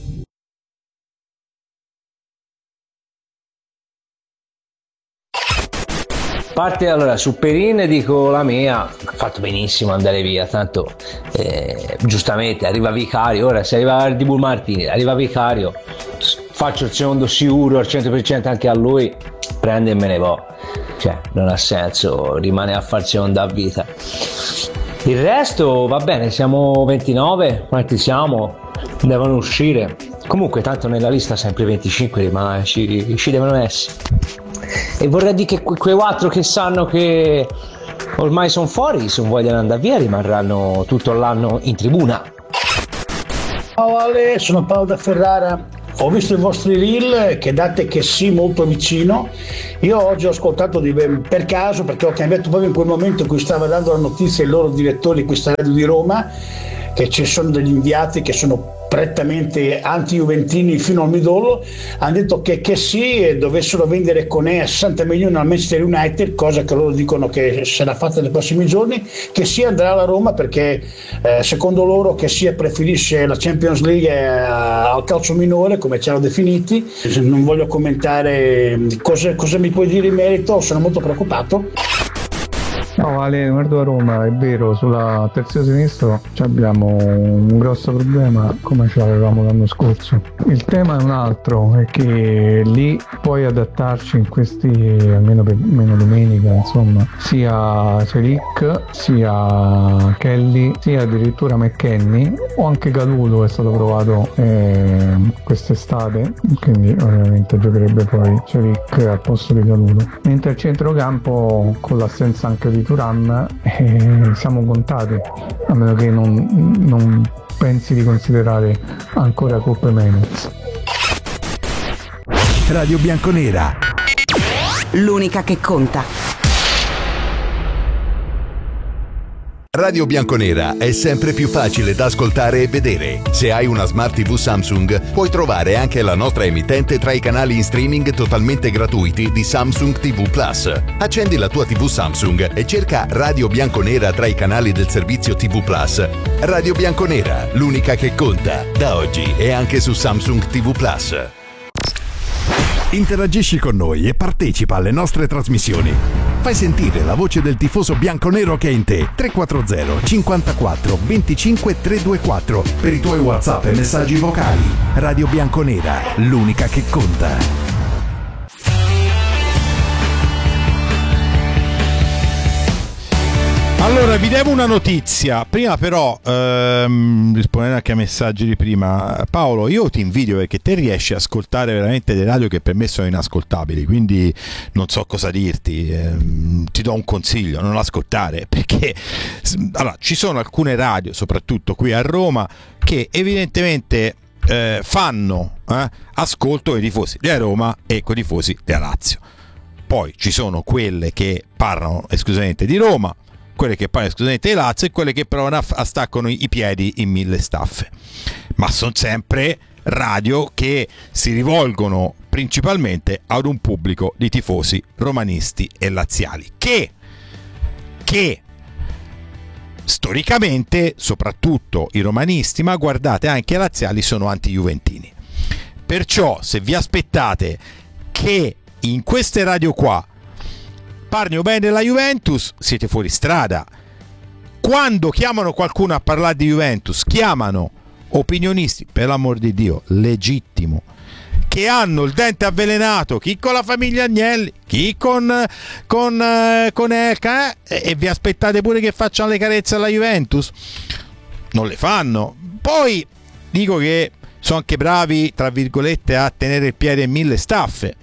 Speaker 11: Parte allora su Perin, dico la mia, ha fatto benissimo andare via, tanto eh, giustamente arriva Vicario, ora se arriva Di Martini, arriva Vicario, faccio il secondo sicuro al cento per cento anche a lui, prende e me ne va, cioè non ha senso, rimane a farsi onda a vita. Il resto va bene, siamo ventinove, quanti siamo? Devono uscire, Comunque tanto nella lista sempre venticinque, ma ci, ci devono essere. E vorrei dire che que- quei quattro che sanno che ormai sono fuori, se non vogliono andare via, rimarranno tutto l'anno in tribuna.
Speaker 12: Ciao Ale, sono Paolo da Ferrara. Ho visto i vostri reel che date che sì molto vicino. Io oggi ho ascoltato di, per caso, perché ho cambiato proprio in quel momento in cui stava dando la notizia il loro direttore di questa radio di Roma, che ci sono degli inviati che sono prettamente anti-juventini fino al midollo. Hanno detto che, che sì, dovessero vendere Koné a sessanta milioni al Manchester United, cosa che loro dicono che sarà fatta nei prossimi giorni, che sì andrà alla Roma perché eh, secondo loro che sia preferisce la Champions League eh, al calcio minore, come ci hanno definiti. Non voglio commentare cosa, cosa mi puoi dire in merito, sono molto preoccupato.
Speaker 13: No, Ale, guardo a Roma, è vero, sulla terzino sinistro abbiamo un grosso problema come ce l'avevamo l'anno scorso. Il tema è un altro, è che lì puoi adattarci in questi, almeno per meno domenica, insomma, sia Celic, sia Kelly, sia addirittura McKennie, o anche Galulo è stato provato eh, quest'estate, quindi ovviamente giocherebbe poi Celic al posto di Galulo. Mentre al centrocampo, con l'assenza anche di Thuram, eh, siamo contati, a meno che non, non pensi di considerare ancora Coppe Menez.
Speaker 3: Radio Bianconera,
Speaker 10: l'unica che conta.
Speaker 3: Radio Bianconera è sempre più facile da ascoltare e vedere. Se hai una Smart tivù Samsung, puoi trovare anche la nostra emittente tra i canali in streaming totalmente gratuiti di Samsung ti vu Plus. Accendi la tua tivù Samsung e cerca Radio Bianconera tra i canali del servizio ti vu Plus. Radio Bianconera, l'unica che conta, da oggi e anche su Samsung ti vu Plus. Interagisci con noi e partecipa alle nostre trasmissioni. Fai sentire la voce del tifoso bianconero che è in te. tre quattro zero cinquantaquattro venticinque trecentoventiquattro per i tuoi WhatsApp e messaggi vocali. Radio Bianconera, l'unica che conta.
Speaker 1: Allora, vi devo una notizia. Prima però, ehm, rispondendo anche ai messaggi di prima, Paolo, io ti invidio perché te riesci a ascoltare veramente delle radio che per me sono inascoltabili, quindi non so cosa dirti. Ehm, ti do un consiglio: non ascoltare, perché allora, ci sono alcune radio, soprattutto qui a Roma, che evidentemente eh, fanno eh, ascolto ai tifosi di Roma e con i tifosi di Lazio. Poi ci sono quelle che parlano esclusivamente di Roma, quelle che parlano esclusivamente di Lazio e quelle che provano a, a staccano i piedi in mille staffe, ma sono sempre radio che si rivolgono principalmente ad un pubblico di tifosi romanisti e laziali che, che storicamente, soprattutto i romanisti, ma guardate anche i laziali, sono anti-juventini. Perciò se vi aspettate che in queste radio qua parlino bene della Juventus, siete fuori strada. Quando chiamano qualcuno a parlare di Juventus, chiamano opinionisti, per l'amor di Dio, legittimo, che hanno il dente avvelenato, chi con la famiglia Agnelli, chi con con, eh, con Elka, eh, e vi aspettate pure che facciano le carezze alla Juventus? Non le fanno. Poi dico che sono anche bravi, tra virgolette, a tenere il piede in mille staffe,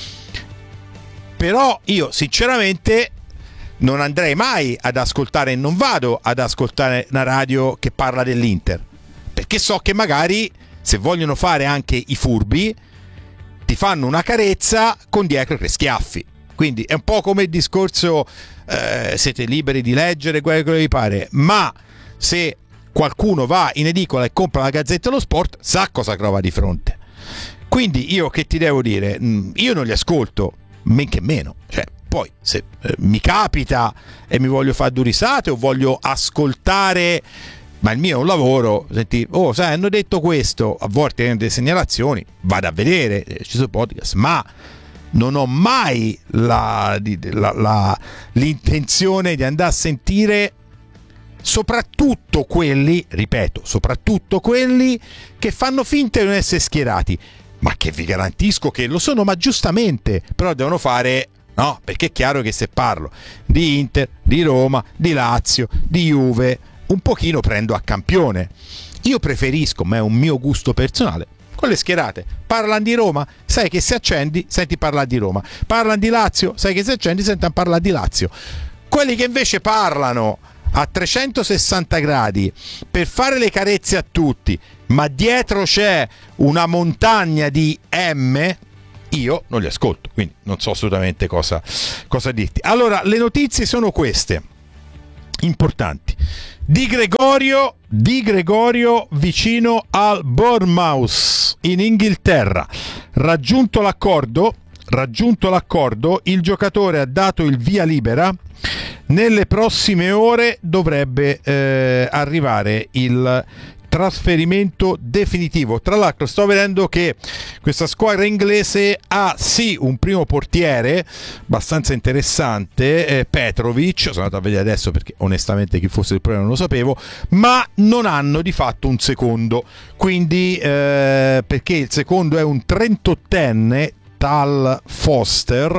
Speaker 1: però io sinceramente non andrei mai ad ascoltare, e non vado ad ascoltare una radio che parla dell'Inter, perché so che magari, se vogliono fare anche i furbi, ti fanno una carezza con dietro tre schiaffi. Quindi è un po' come il discorso eh, siete liberi di leggere quello che vi pare, ma se qualcuno va in edicola e compra la Gazzetta dello Sport, sa cosa trova di fronte. Quindi io che ti devo dire, io non li ascolto, men che meno, cioè, poi se eh, mi capita e mi voglio fare due risate o voglio ascoltare, ma il mio è un lavoro, senti, oh sai, hanno detto questo, a volte hanno delle segnalazioni, vado a vedere, eh, ci sono podcast, ma non ho mai la, la, la, l'intenzione di andare a sentire, soprattutto quelli, ripeto, soprattutto quelli che fanno finta di non essere schierati, ma che vi garantisco che lo sono, ma giustamente, però devono fare, no, perché è chiaro che se parlo di Inter, di Roma, di Lazio, di Juve, un pochino prendo a campione. Io preferisco, ma è un mio gusto personale, con le schierate. Parlano di Roma, sai che se accendi senti parlare di Roma. Parlano di Lazio, sai che se accendi senti parlare di Lazio. Quelli che invece parlano a trecentosessanta gradi per fare le carezze a tutti, ma dietro c'è una montagna di M, io non li ascolto, quindi non so assolutamente cosa, cosa dirti. Allora, le notizie sono queste, importanti. Di Gregorio, Di Gregorio vicino al Bournemouth in Inghilterra. Raggiunto l'accordo, raggiunto l'accordo, il giocatore ha dato il via libera. Nelle prossime ore dovrebbe eh, arrivare il trasferimento definitivo. Tra l'altro sto vedendo che questa squadra inglese ha sì un primo portiere abbastanza interessante, eh, Petrovic, sono andato a vedere adesso perché onestamente chi fosse il problema non lo sapevo, ma non hanno di fatto un secondo, quindi eh, perché il secondo è un trentottenne, Tal Foster,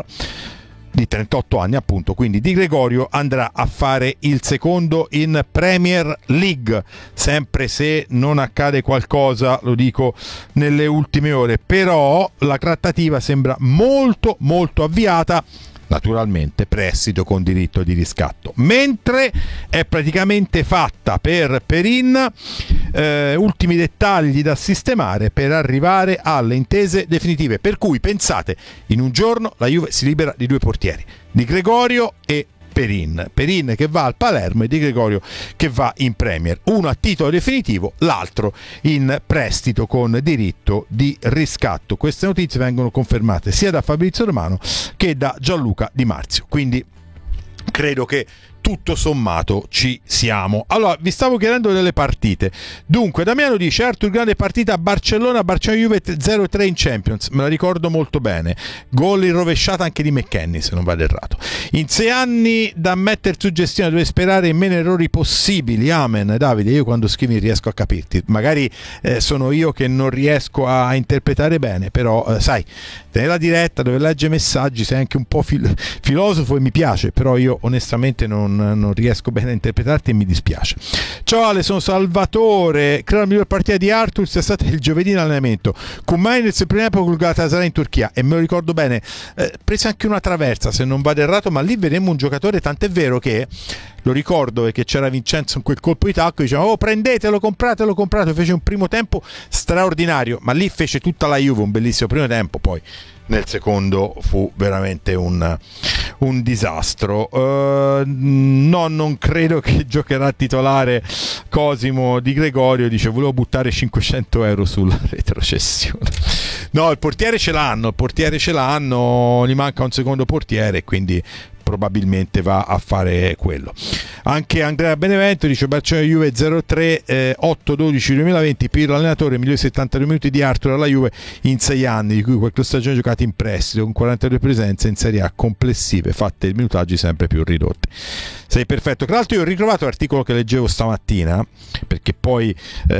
Speaker 1: di trentotto anni appunto, quindi Di Gregorio andrà a fare il secondo in Premier League, sempre se non accade qualcosa, lo dico nelle ultime ore, però la trattativa sembra molto molto avviata, naturalmente prestito con diritto di riscatto, mentre è praticamente fatta per Perin, eh, ultimi dettagli da sistemare per arrivare alle intese definitive, per cui pensate, in un giorno la Juve si libera di due portieri, Di Gregorio e Perin, Perin che va al Palermo e Di Gregorio che va in Premier, uno a titolo definitivo, l'altro in prestito con diritto di riscatto. Queste notizie vengono confermate sia da Fabrizio Romano che da Gianluca Di Marzio, quindi credo che tutto sommato ci siamo. Allora, vi stavo chiedendo delle partite. Dunque, Damiano dice: Arthur, grande partita a Barcellona, Barcellona Juve zero tre in Champions, me la ricordo molto bene, gol in rovesciata anche di McKennie se non vado errato. In sei anni da mettere su gestione dove sperare in meno errori possibili, amen. Davide, io quando scrivi riesco a capirti, magari eh, sono io che non riesco a interpretare bene, però eh, sai, nella diretta dove legge messaggi sei anche un po' fil- filosofo e mi piace, però io onestamente non non riesco bene a interpretarti e mi dispiace. Ciao Ale, sono Salvatore, credo la miglior partita di Arthur sia stata il giovedì in allenamento con Mainz il primo tempo con il Galatasaray in Turchia, e me lo ricordo bene, eh, prese anche una traversa se non vado errato, ma lì vedemmo un giocatore, tant'è vero che lo ricordo perché c'era Vincenzo in quel colpo di tacco, diceva oh prendetelo, compratelo, compratelo, fece un primo tempo straordinario, ma lì fece tutta la Juve un bellissimo primo tempo, poi nel secondo fu veramente un, un disastro. Uh, no, non credo che giocherà titolare Cosimo. Di Gregorio dice volevo buttare cinquecento euro sulla retrocessione. No, il portiere ce l'hanno, il portiere ce l'hanno, gli manca un secondo portiere, quindi probabilmente va a fare quello. Anche Andrea Benevento dice Barcellona Juve zero tre, eh, otto dodici duemilaventi, Pirlo allenatore, migliori settantadue minuti di Arthur alla Juve in sei anni, di cui quattro stagioni giocate in prestito, con quarantadue presenze in Serie A complessive, fatte minutaggi sempre più ridotti. Sei perfetto. Tra l'altro io ho ritrovato l'articolo che leggevo stamattina, perché poi,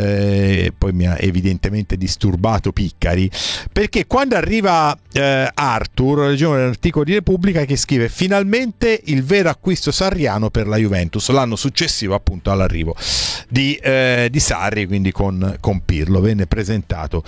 Speaker 1: eh, poi mi ha evidentemente disturbato Piccari, perché quando arriva eh, Arthur, leggevo l'articolo di Repubblica che scrive finalmente il vero acquisto sarriano per la Juventus, l'anno successivo appunto all'arrivo di, eh, di Sarri, quindi con, con Pirlo, venne presentato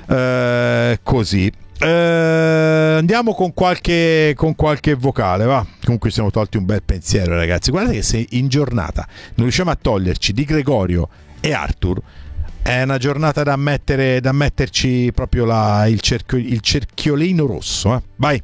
Speaker 1: eh, così. Uh, andiamo con qualche, con qualche vocale, va. Comunque ci siamo tolti un bel pensiero, ragazzi. Guardate che se in giornata non riusciamo a toglierci Di Gregorio e Arthur, è una giornata da mettere, da metterci proprio la, il, cerchio, il cerchiolino rosso, eh. Vai.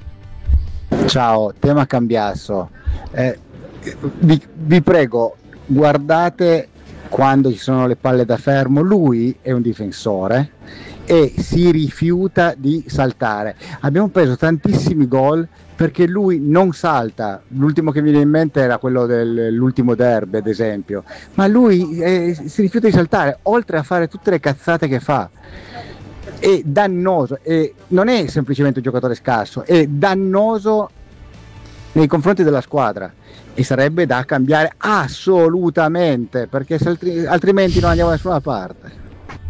Speaker 14: Ciao, tema cambiasso. Eh, vi, vi prego, guardate quando ci sono le palle da fermo. Lui è un difensore e si rifiuta di saltare. Abbiamo preso tantissimi gol perché lui non salta. L'ultimo che mi viene in mente era quello dell'ultimo derby, ad esempio, ma lui eh, si rifiuta di saltare, oltre a fare tutte le cazzate che fa. È dannoso, e non è semplicemente un giocatore scarso, è dannoso nei confronti della squadra e sarebbe da cambiare assolutamente, perché se altri, altrimenti non andiamo da nessuna parte.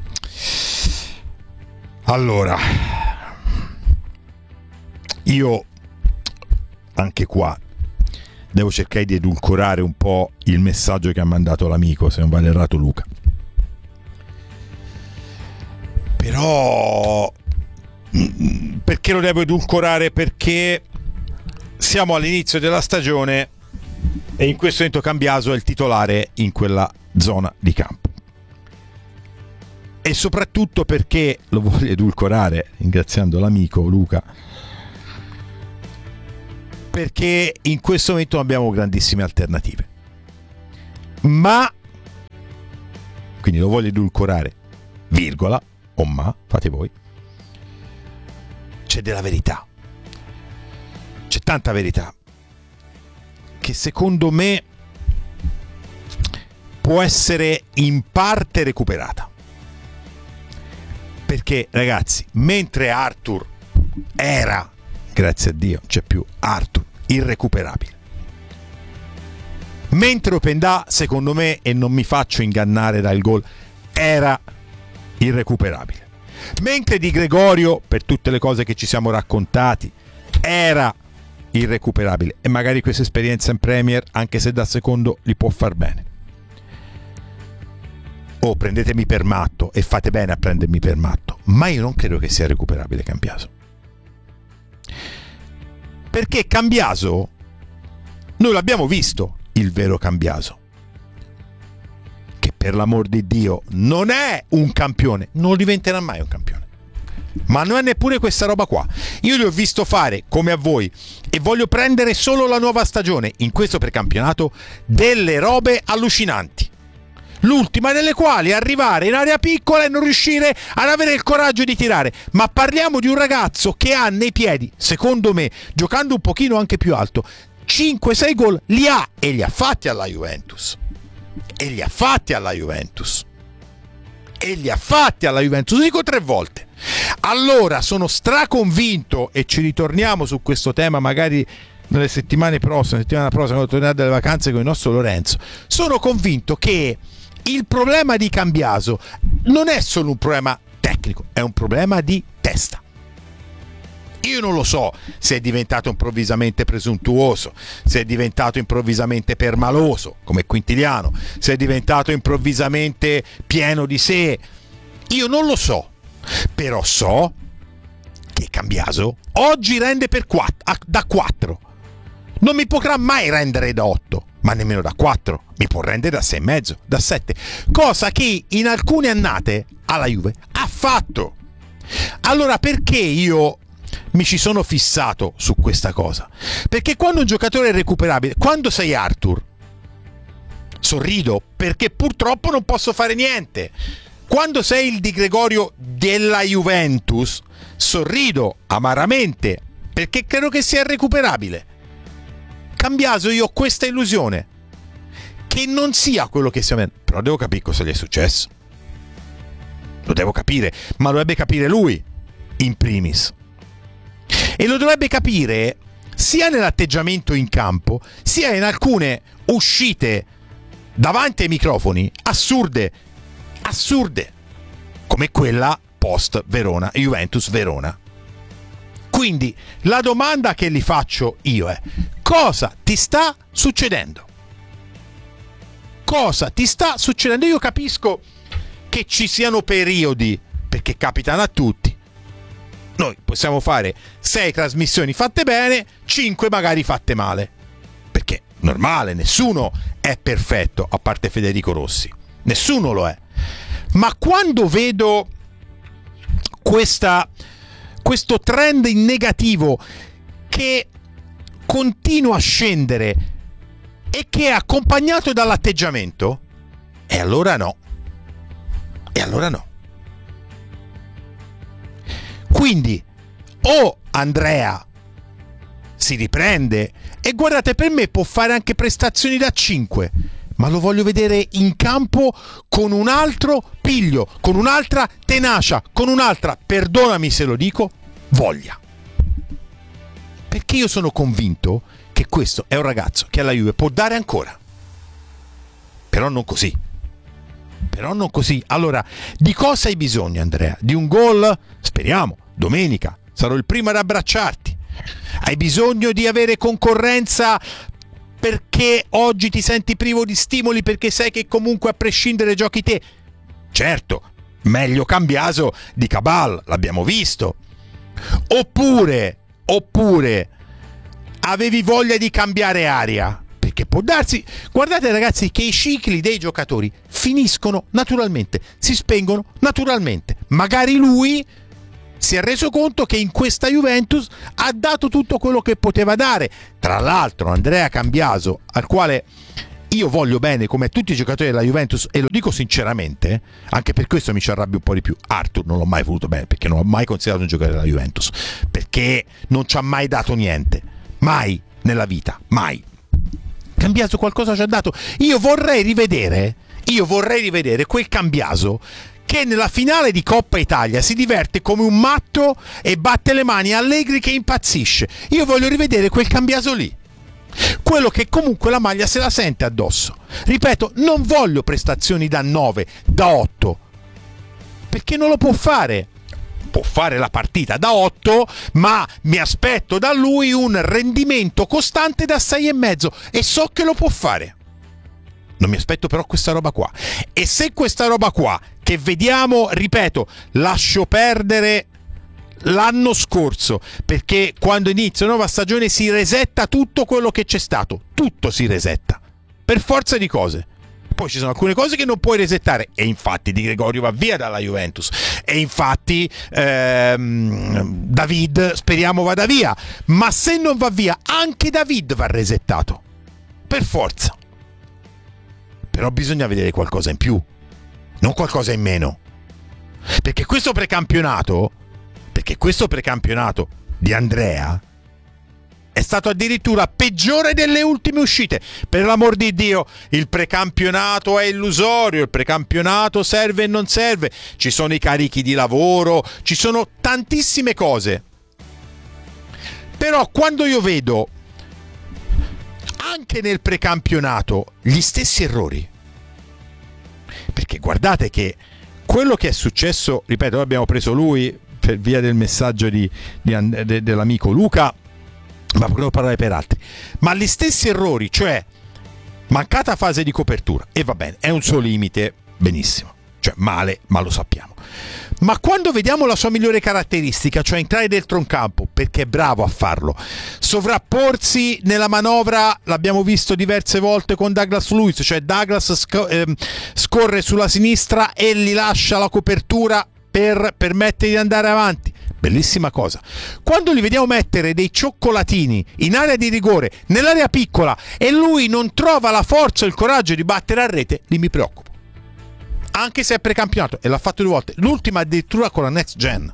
Speaker 1: Allora, io anche qua devo cercare di edulcorare un po' il messaggio che ha mandato l'amico, se non vado errato, Luca. Però perché lo devo edulcorare? Perché siamo all'inizio della stagione e in questo momento Cambiaso è il titolare in quella zona di campo, e soprattutto perché lo voglio edulcorare, ringraziando l'amico Luca, perché in questo momento abbiamo grandissime alternative, ma quindi lo voglio edulcorare, virgola o ma, fate voi, c'è della verità, c'è tanta verità che secondo me può essere in parte recuperata, perché ragazzi, mentre Arthur era, grazie a Dio c'è più Arthur, irrecuperabile, mentre Openda, secondo me, e non mi faccio ingannare dal gol, era irrecuperabile, mentre Di Gregorio, per tutte le cose che ci siamo raccontati, era irrecuperabile, e magari questa esperienza in Premier, anche se da secondo, gli può far bene. Oh, prendetemi per matto, e fate bene a prendermi per matto, ma io non credo che sia recuperabile Cambiaso, perché Cambiaso noi l'abbiamo visto, il vero Cambiaso, che per l'amor di Dio non è un campione, non diventerà mai un campione, ma non è neppure questa roba qua. Io li ho visto fare, come a voi, e voglio prendere solo la nuova stagione in questo precampionato, delle robe allucinanti, l'ultima delle quali è arrivare in area piccola e non riuscire ad avere il coraggio di tirare. Ma parliamo di un ragazzo che ha nei piedi, secondo me, giocando un pochino anche più alto, cinque sei gol li ha, e li ha fatti alla Juventus, e li ha fatti alla Juventus, e li ha fatti alla Juventus, dico tre volte. Allora sono straconvinto, e ci ritorniamo su questo tema magari nelle settimane prossime, settimana prossima, quando tornerà dalle vacanze con il nostro Lorenzo. Sono convinto che il problema di Cambiaso non è solo un problema tecnico, è un problema di testa. Io non lo so se è diventato improvvisamente presuntuoso, se è diventato improvvisamente permaloso come Quintiliano, se è diventato improvvisamente pieno di sé. Io non lo so, però so che Cambiaso oggi rende per quattro, da quattro. Non mi potrà mai rendere da otto, ma nemmeno da quattro. Mi può rendere da sei e mezzo, da sette, cosa che in alcune annate alla Juve ha fatto. Allora perché io mi ci sono fissato su questa cosa? Perché quando un giocatore è recuperabile, quando sei Arthur, sorrido perché purtroppo non posso fare niente. Quando sei il Di Gregorio della Juventus, sorrido amaramente perché credo che sia recuperabile. Cambiaso, io ho questa illusione che non sia quello che stiamo vedendo, però devo capire cosa gli è successo, lo devo capire, ma lo dovrebbe capire lui in primis, e lo dovrebbe capire sia nell'atteggiamento in campo sia in alcune uscite davanti ai microfoni assurde assurde come quella post Verona, Juventus Verona. Quindi la domanda che gli faccio io è: cosa ti sta succedendo? Cosa ti sta succedendo? Io capisco che ci siano periodi, perché capitano a tutti. Noi possiamo fare sei trasmissioni fatte bene, cinque magari fatte male, perché normale, nessuno è perfetto, a parte Federico Rossi, nessuno lo è. Ma quando vedo questa, questo trend in negativo che continua a scendere e che è accompagnato dall'atteggiamento, e allora no, e allora no. Quindi o Andrea si riprende, e guardate, per me può fare anche prestazioni da cinque, ma lo voglio vedere in campo con un altro piglio, con un'altra tenacia, con un'altra, perdonami se lo dico, voglia. Perché io sono convinto che questo è un ragazzo che alla Juve può dare ancora, però non così, però non così. Allora, di cosa hai bisogno, Andrea? Di un gol? Speriamo, domenica sarò il primo ad abbracciarti. Hai bisogno di avere concorrenza perché oggi ti senti privo di stimoli, perché sai che comunque a prescindere giochi te? Certo, Meglio Cambiaso di Cabal, l'abbiamo visto. Oppure, oppure avevi voglia di cambiare aria? Perché può darsi, guardate ragazzi, che i cicli dei giocatori finiscono naturalmente, si spengono naturalmente. Magari lui si è reso conto che in questa Juventus ha dato tutto quello che poteva dare. Tra l'altro Andrea Cambiaso, al quale io voglio bene come tutti i giocatori della Juventus, e lo dico sinceramente, anche per questo mi ci arrabbio un po' di più. Arthur non l'ho mai voluto bene, perché non l'ho mai considerato un giocatore della Juventus, perché non ci ha mai dato niente, mai nella vita, mai. Cambiaso qualcosa ci ha dato. Io vorrei rivedere, io vorrei rivedere quel Cambiaso che nella finale di Coppa Italia si diverte come un matto e batte le mani Allegri che impazzisce. Io voglio rivedere quel Cambiaso lì, quello che comunque la maglia se la sente addosso. Ripeto, non voglio prestazioni da nove, da otto, perché non lo può fare. Può fare la partita da otto, ma mi aspetto da lui un rendimento costante da sei e mezzo, e so che lo può fare. Non mi aspetto però questa roba qua. E se questa roba qua, che vediamo, ripeto, lascio perdere l'anno scorso, perché quando inizia una nuova stagione si resetta tutto quello che c'è stato, tutto si resetta per forza di cose. Poi ci sono alcune cose che non puoi resettare, e infatti Di Gregorio va via dalla Juventus, e infatti ehm, David speriamo vada via, ma se non va via anche David va resettato per forza. Però bisogna vedere qualcosa in più, non qualcosa in meno, perché questo precampionato perché questo precampionato di Andrea è stato addirittura peggiore delle ultime uscite. Per l'amor di Dio, il precampionato è illusorio, il precampionato serve e non serve, ci sono i carichi di lavoro, ci sono tantissime cose. Però quando io vedo anche nel precampionato gli stessi errori, perché guardate che quello che è successo, ripeto, abbiamo preso lui per via del messaggio di, di, de, dell'amico Luca, ma potremmo parlare per altri, ma gli stessi errori, cioè mancata fase di copertura, e va bene, è un suo limite, benissimo, cioè male, ma lo sappiamo. Ma quando vediamo la sua migliore caratteristica, cioè entrare dentro un campo, perché è bravo a farlo, sovrapporsi nella manovra, l'abbiamo visto diverse volte con Douglas Luiz, cioè Douglas sc- ehm, scorre sulla sinistra e gli lascia la copertura per permettere di andare avanti. Bellissima cosa. Quando li vediamo mettere dei cioccolatini in area di rigore, nell'area piccola, e lui non trova la forza o il coraggio di battere a rete, lì mi preoccupo. Anche se è precampionato, e l'ha fatto due volte, l'ultima addirittura con la Next Gen.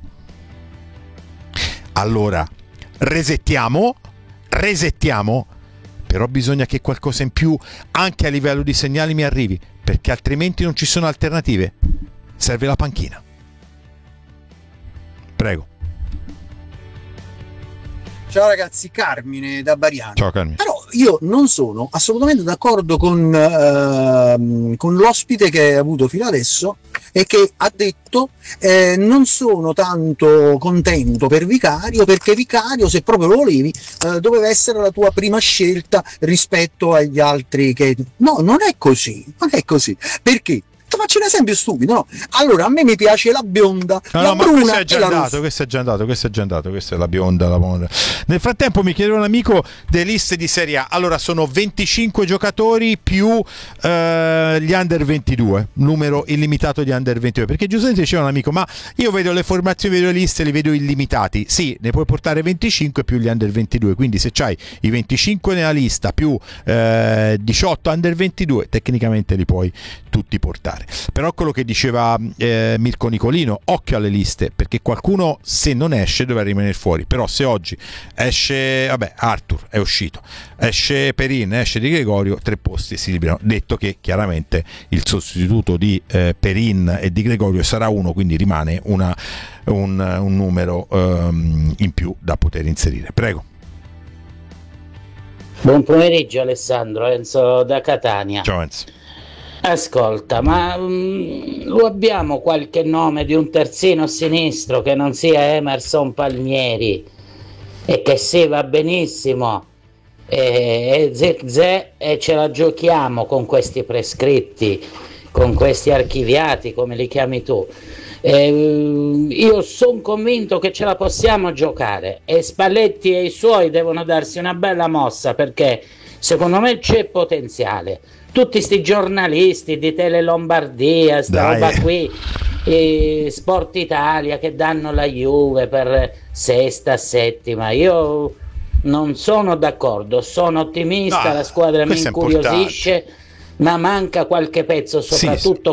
Speaker 1: Allora, resettiamo, resettiamo, però bisogna che qualcosa in più, anche a livello di segnali, mi arrivi, perché altrimenti non ci sono alternative. Serve la panchina. Prego.
Speaker 6: Ciao ragazzi, Carmine da Bariano.
Speaker 1: Ciao Carmine.
Speaker 6: Però io non sono assolutamente d'accordo con, uh, con l'ospite che hai avuto fino adesso e che ha detto eh, non sono tanto contento per Vicario, perché Vicario, se proprio lo volevi, uh, doveva essere la tua prima scelta rispetto agli altri che... No, non è così, non è così. Perché? Faccio un esempio stupido, no? Allora, a me mi piace la bionda,
Speaker 1: no,
Speaker 6: la
Speaker 1: no, ma
Speaker 6: bruna
Speaker 1: questo è già
Speaker 6: e la
Speaker 1: andato,
Speaker 6: rossa.
Speaker 1: questo è già andato, questo è già andato, questa è la bionda, la bionda. Nel frattempo mi chiedeva un amico delle liste di Serie A. Allora, sono venticinque giocatori più eh, gli under ventidue, numero illimitato di under ventidue, perché giustamente diceva un amico, ma io vedo le formazioni, vedo le liste, li vedo illimitati. Sì, ne puoi portare venticinque più gli under ventidue, quindi se c'hai i venticinque nella lista più eh, diciotto under ventidue, tecnicamente li puoi tutti portare. Però quello che diceva eh, Mirko Nicolino, occhio alle liste, perché qualcuno, se non esce, dovrà rimanere fuori. Però se oggi esce, vabbè, Arthur è uscito, esce Perin, esce Di Gregorio, tre posti si liberano. Detto che chiaramente il sostituto di eh, Perin e Di Gregorio sarà uno, quindi rimane una, un, un numero um, in più da poter inserire. Prego.
Speaker 15: Buon pomeriggio Alessandro, Enzo da Catania.
Speaker 1: Ciao Enzo.
Speaker 15: Ascolta, ma um, lo abbiamo qualche nome di un terzino sinistro che non sia Emerson Palmieri e che sì, va benissimo, e, e, ze, ze, e ce la giochiamo con questi prescritti con questi archiviati, come li chiami tu. Eh, io sono convinto che ce la possiamo giocare e Spalletti e i suoi devono darsi una bella mossa, perché secondo me c'è potenziale. Tutti sti giornalisti di Tele Lombardia, sta
Speaker 1: Dai.
Speaker 15: roba qui, e Sport Italia che danno la Juve per sesta, settima, io non sono d'accordo, sono ottimista,
Speaker 1: No,
Speaker 15: la squadra mi
Speaker 1: questo è
Speaker 15: incuriosisce, ma manca qualche pezzo, soprattutto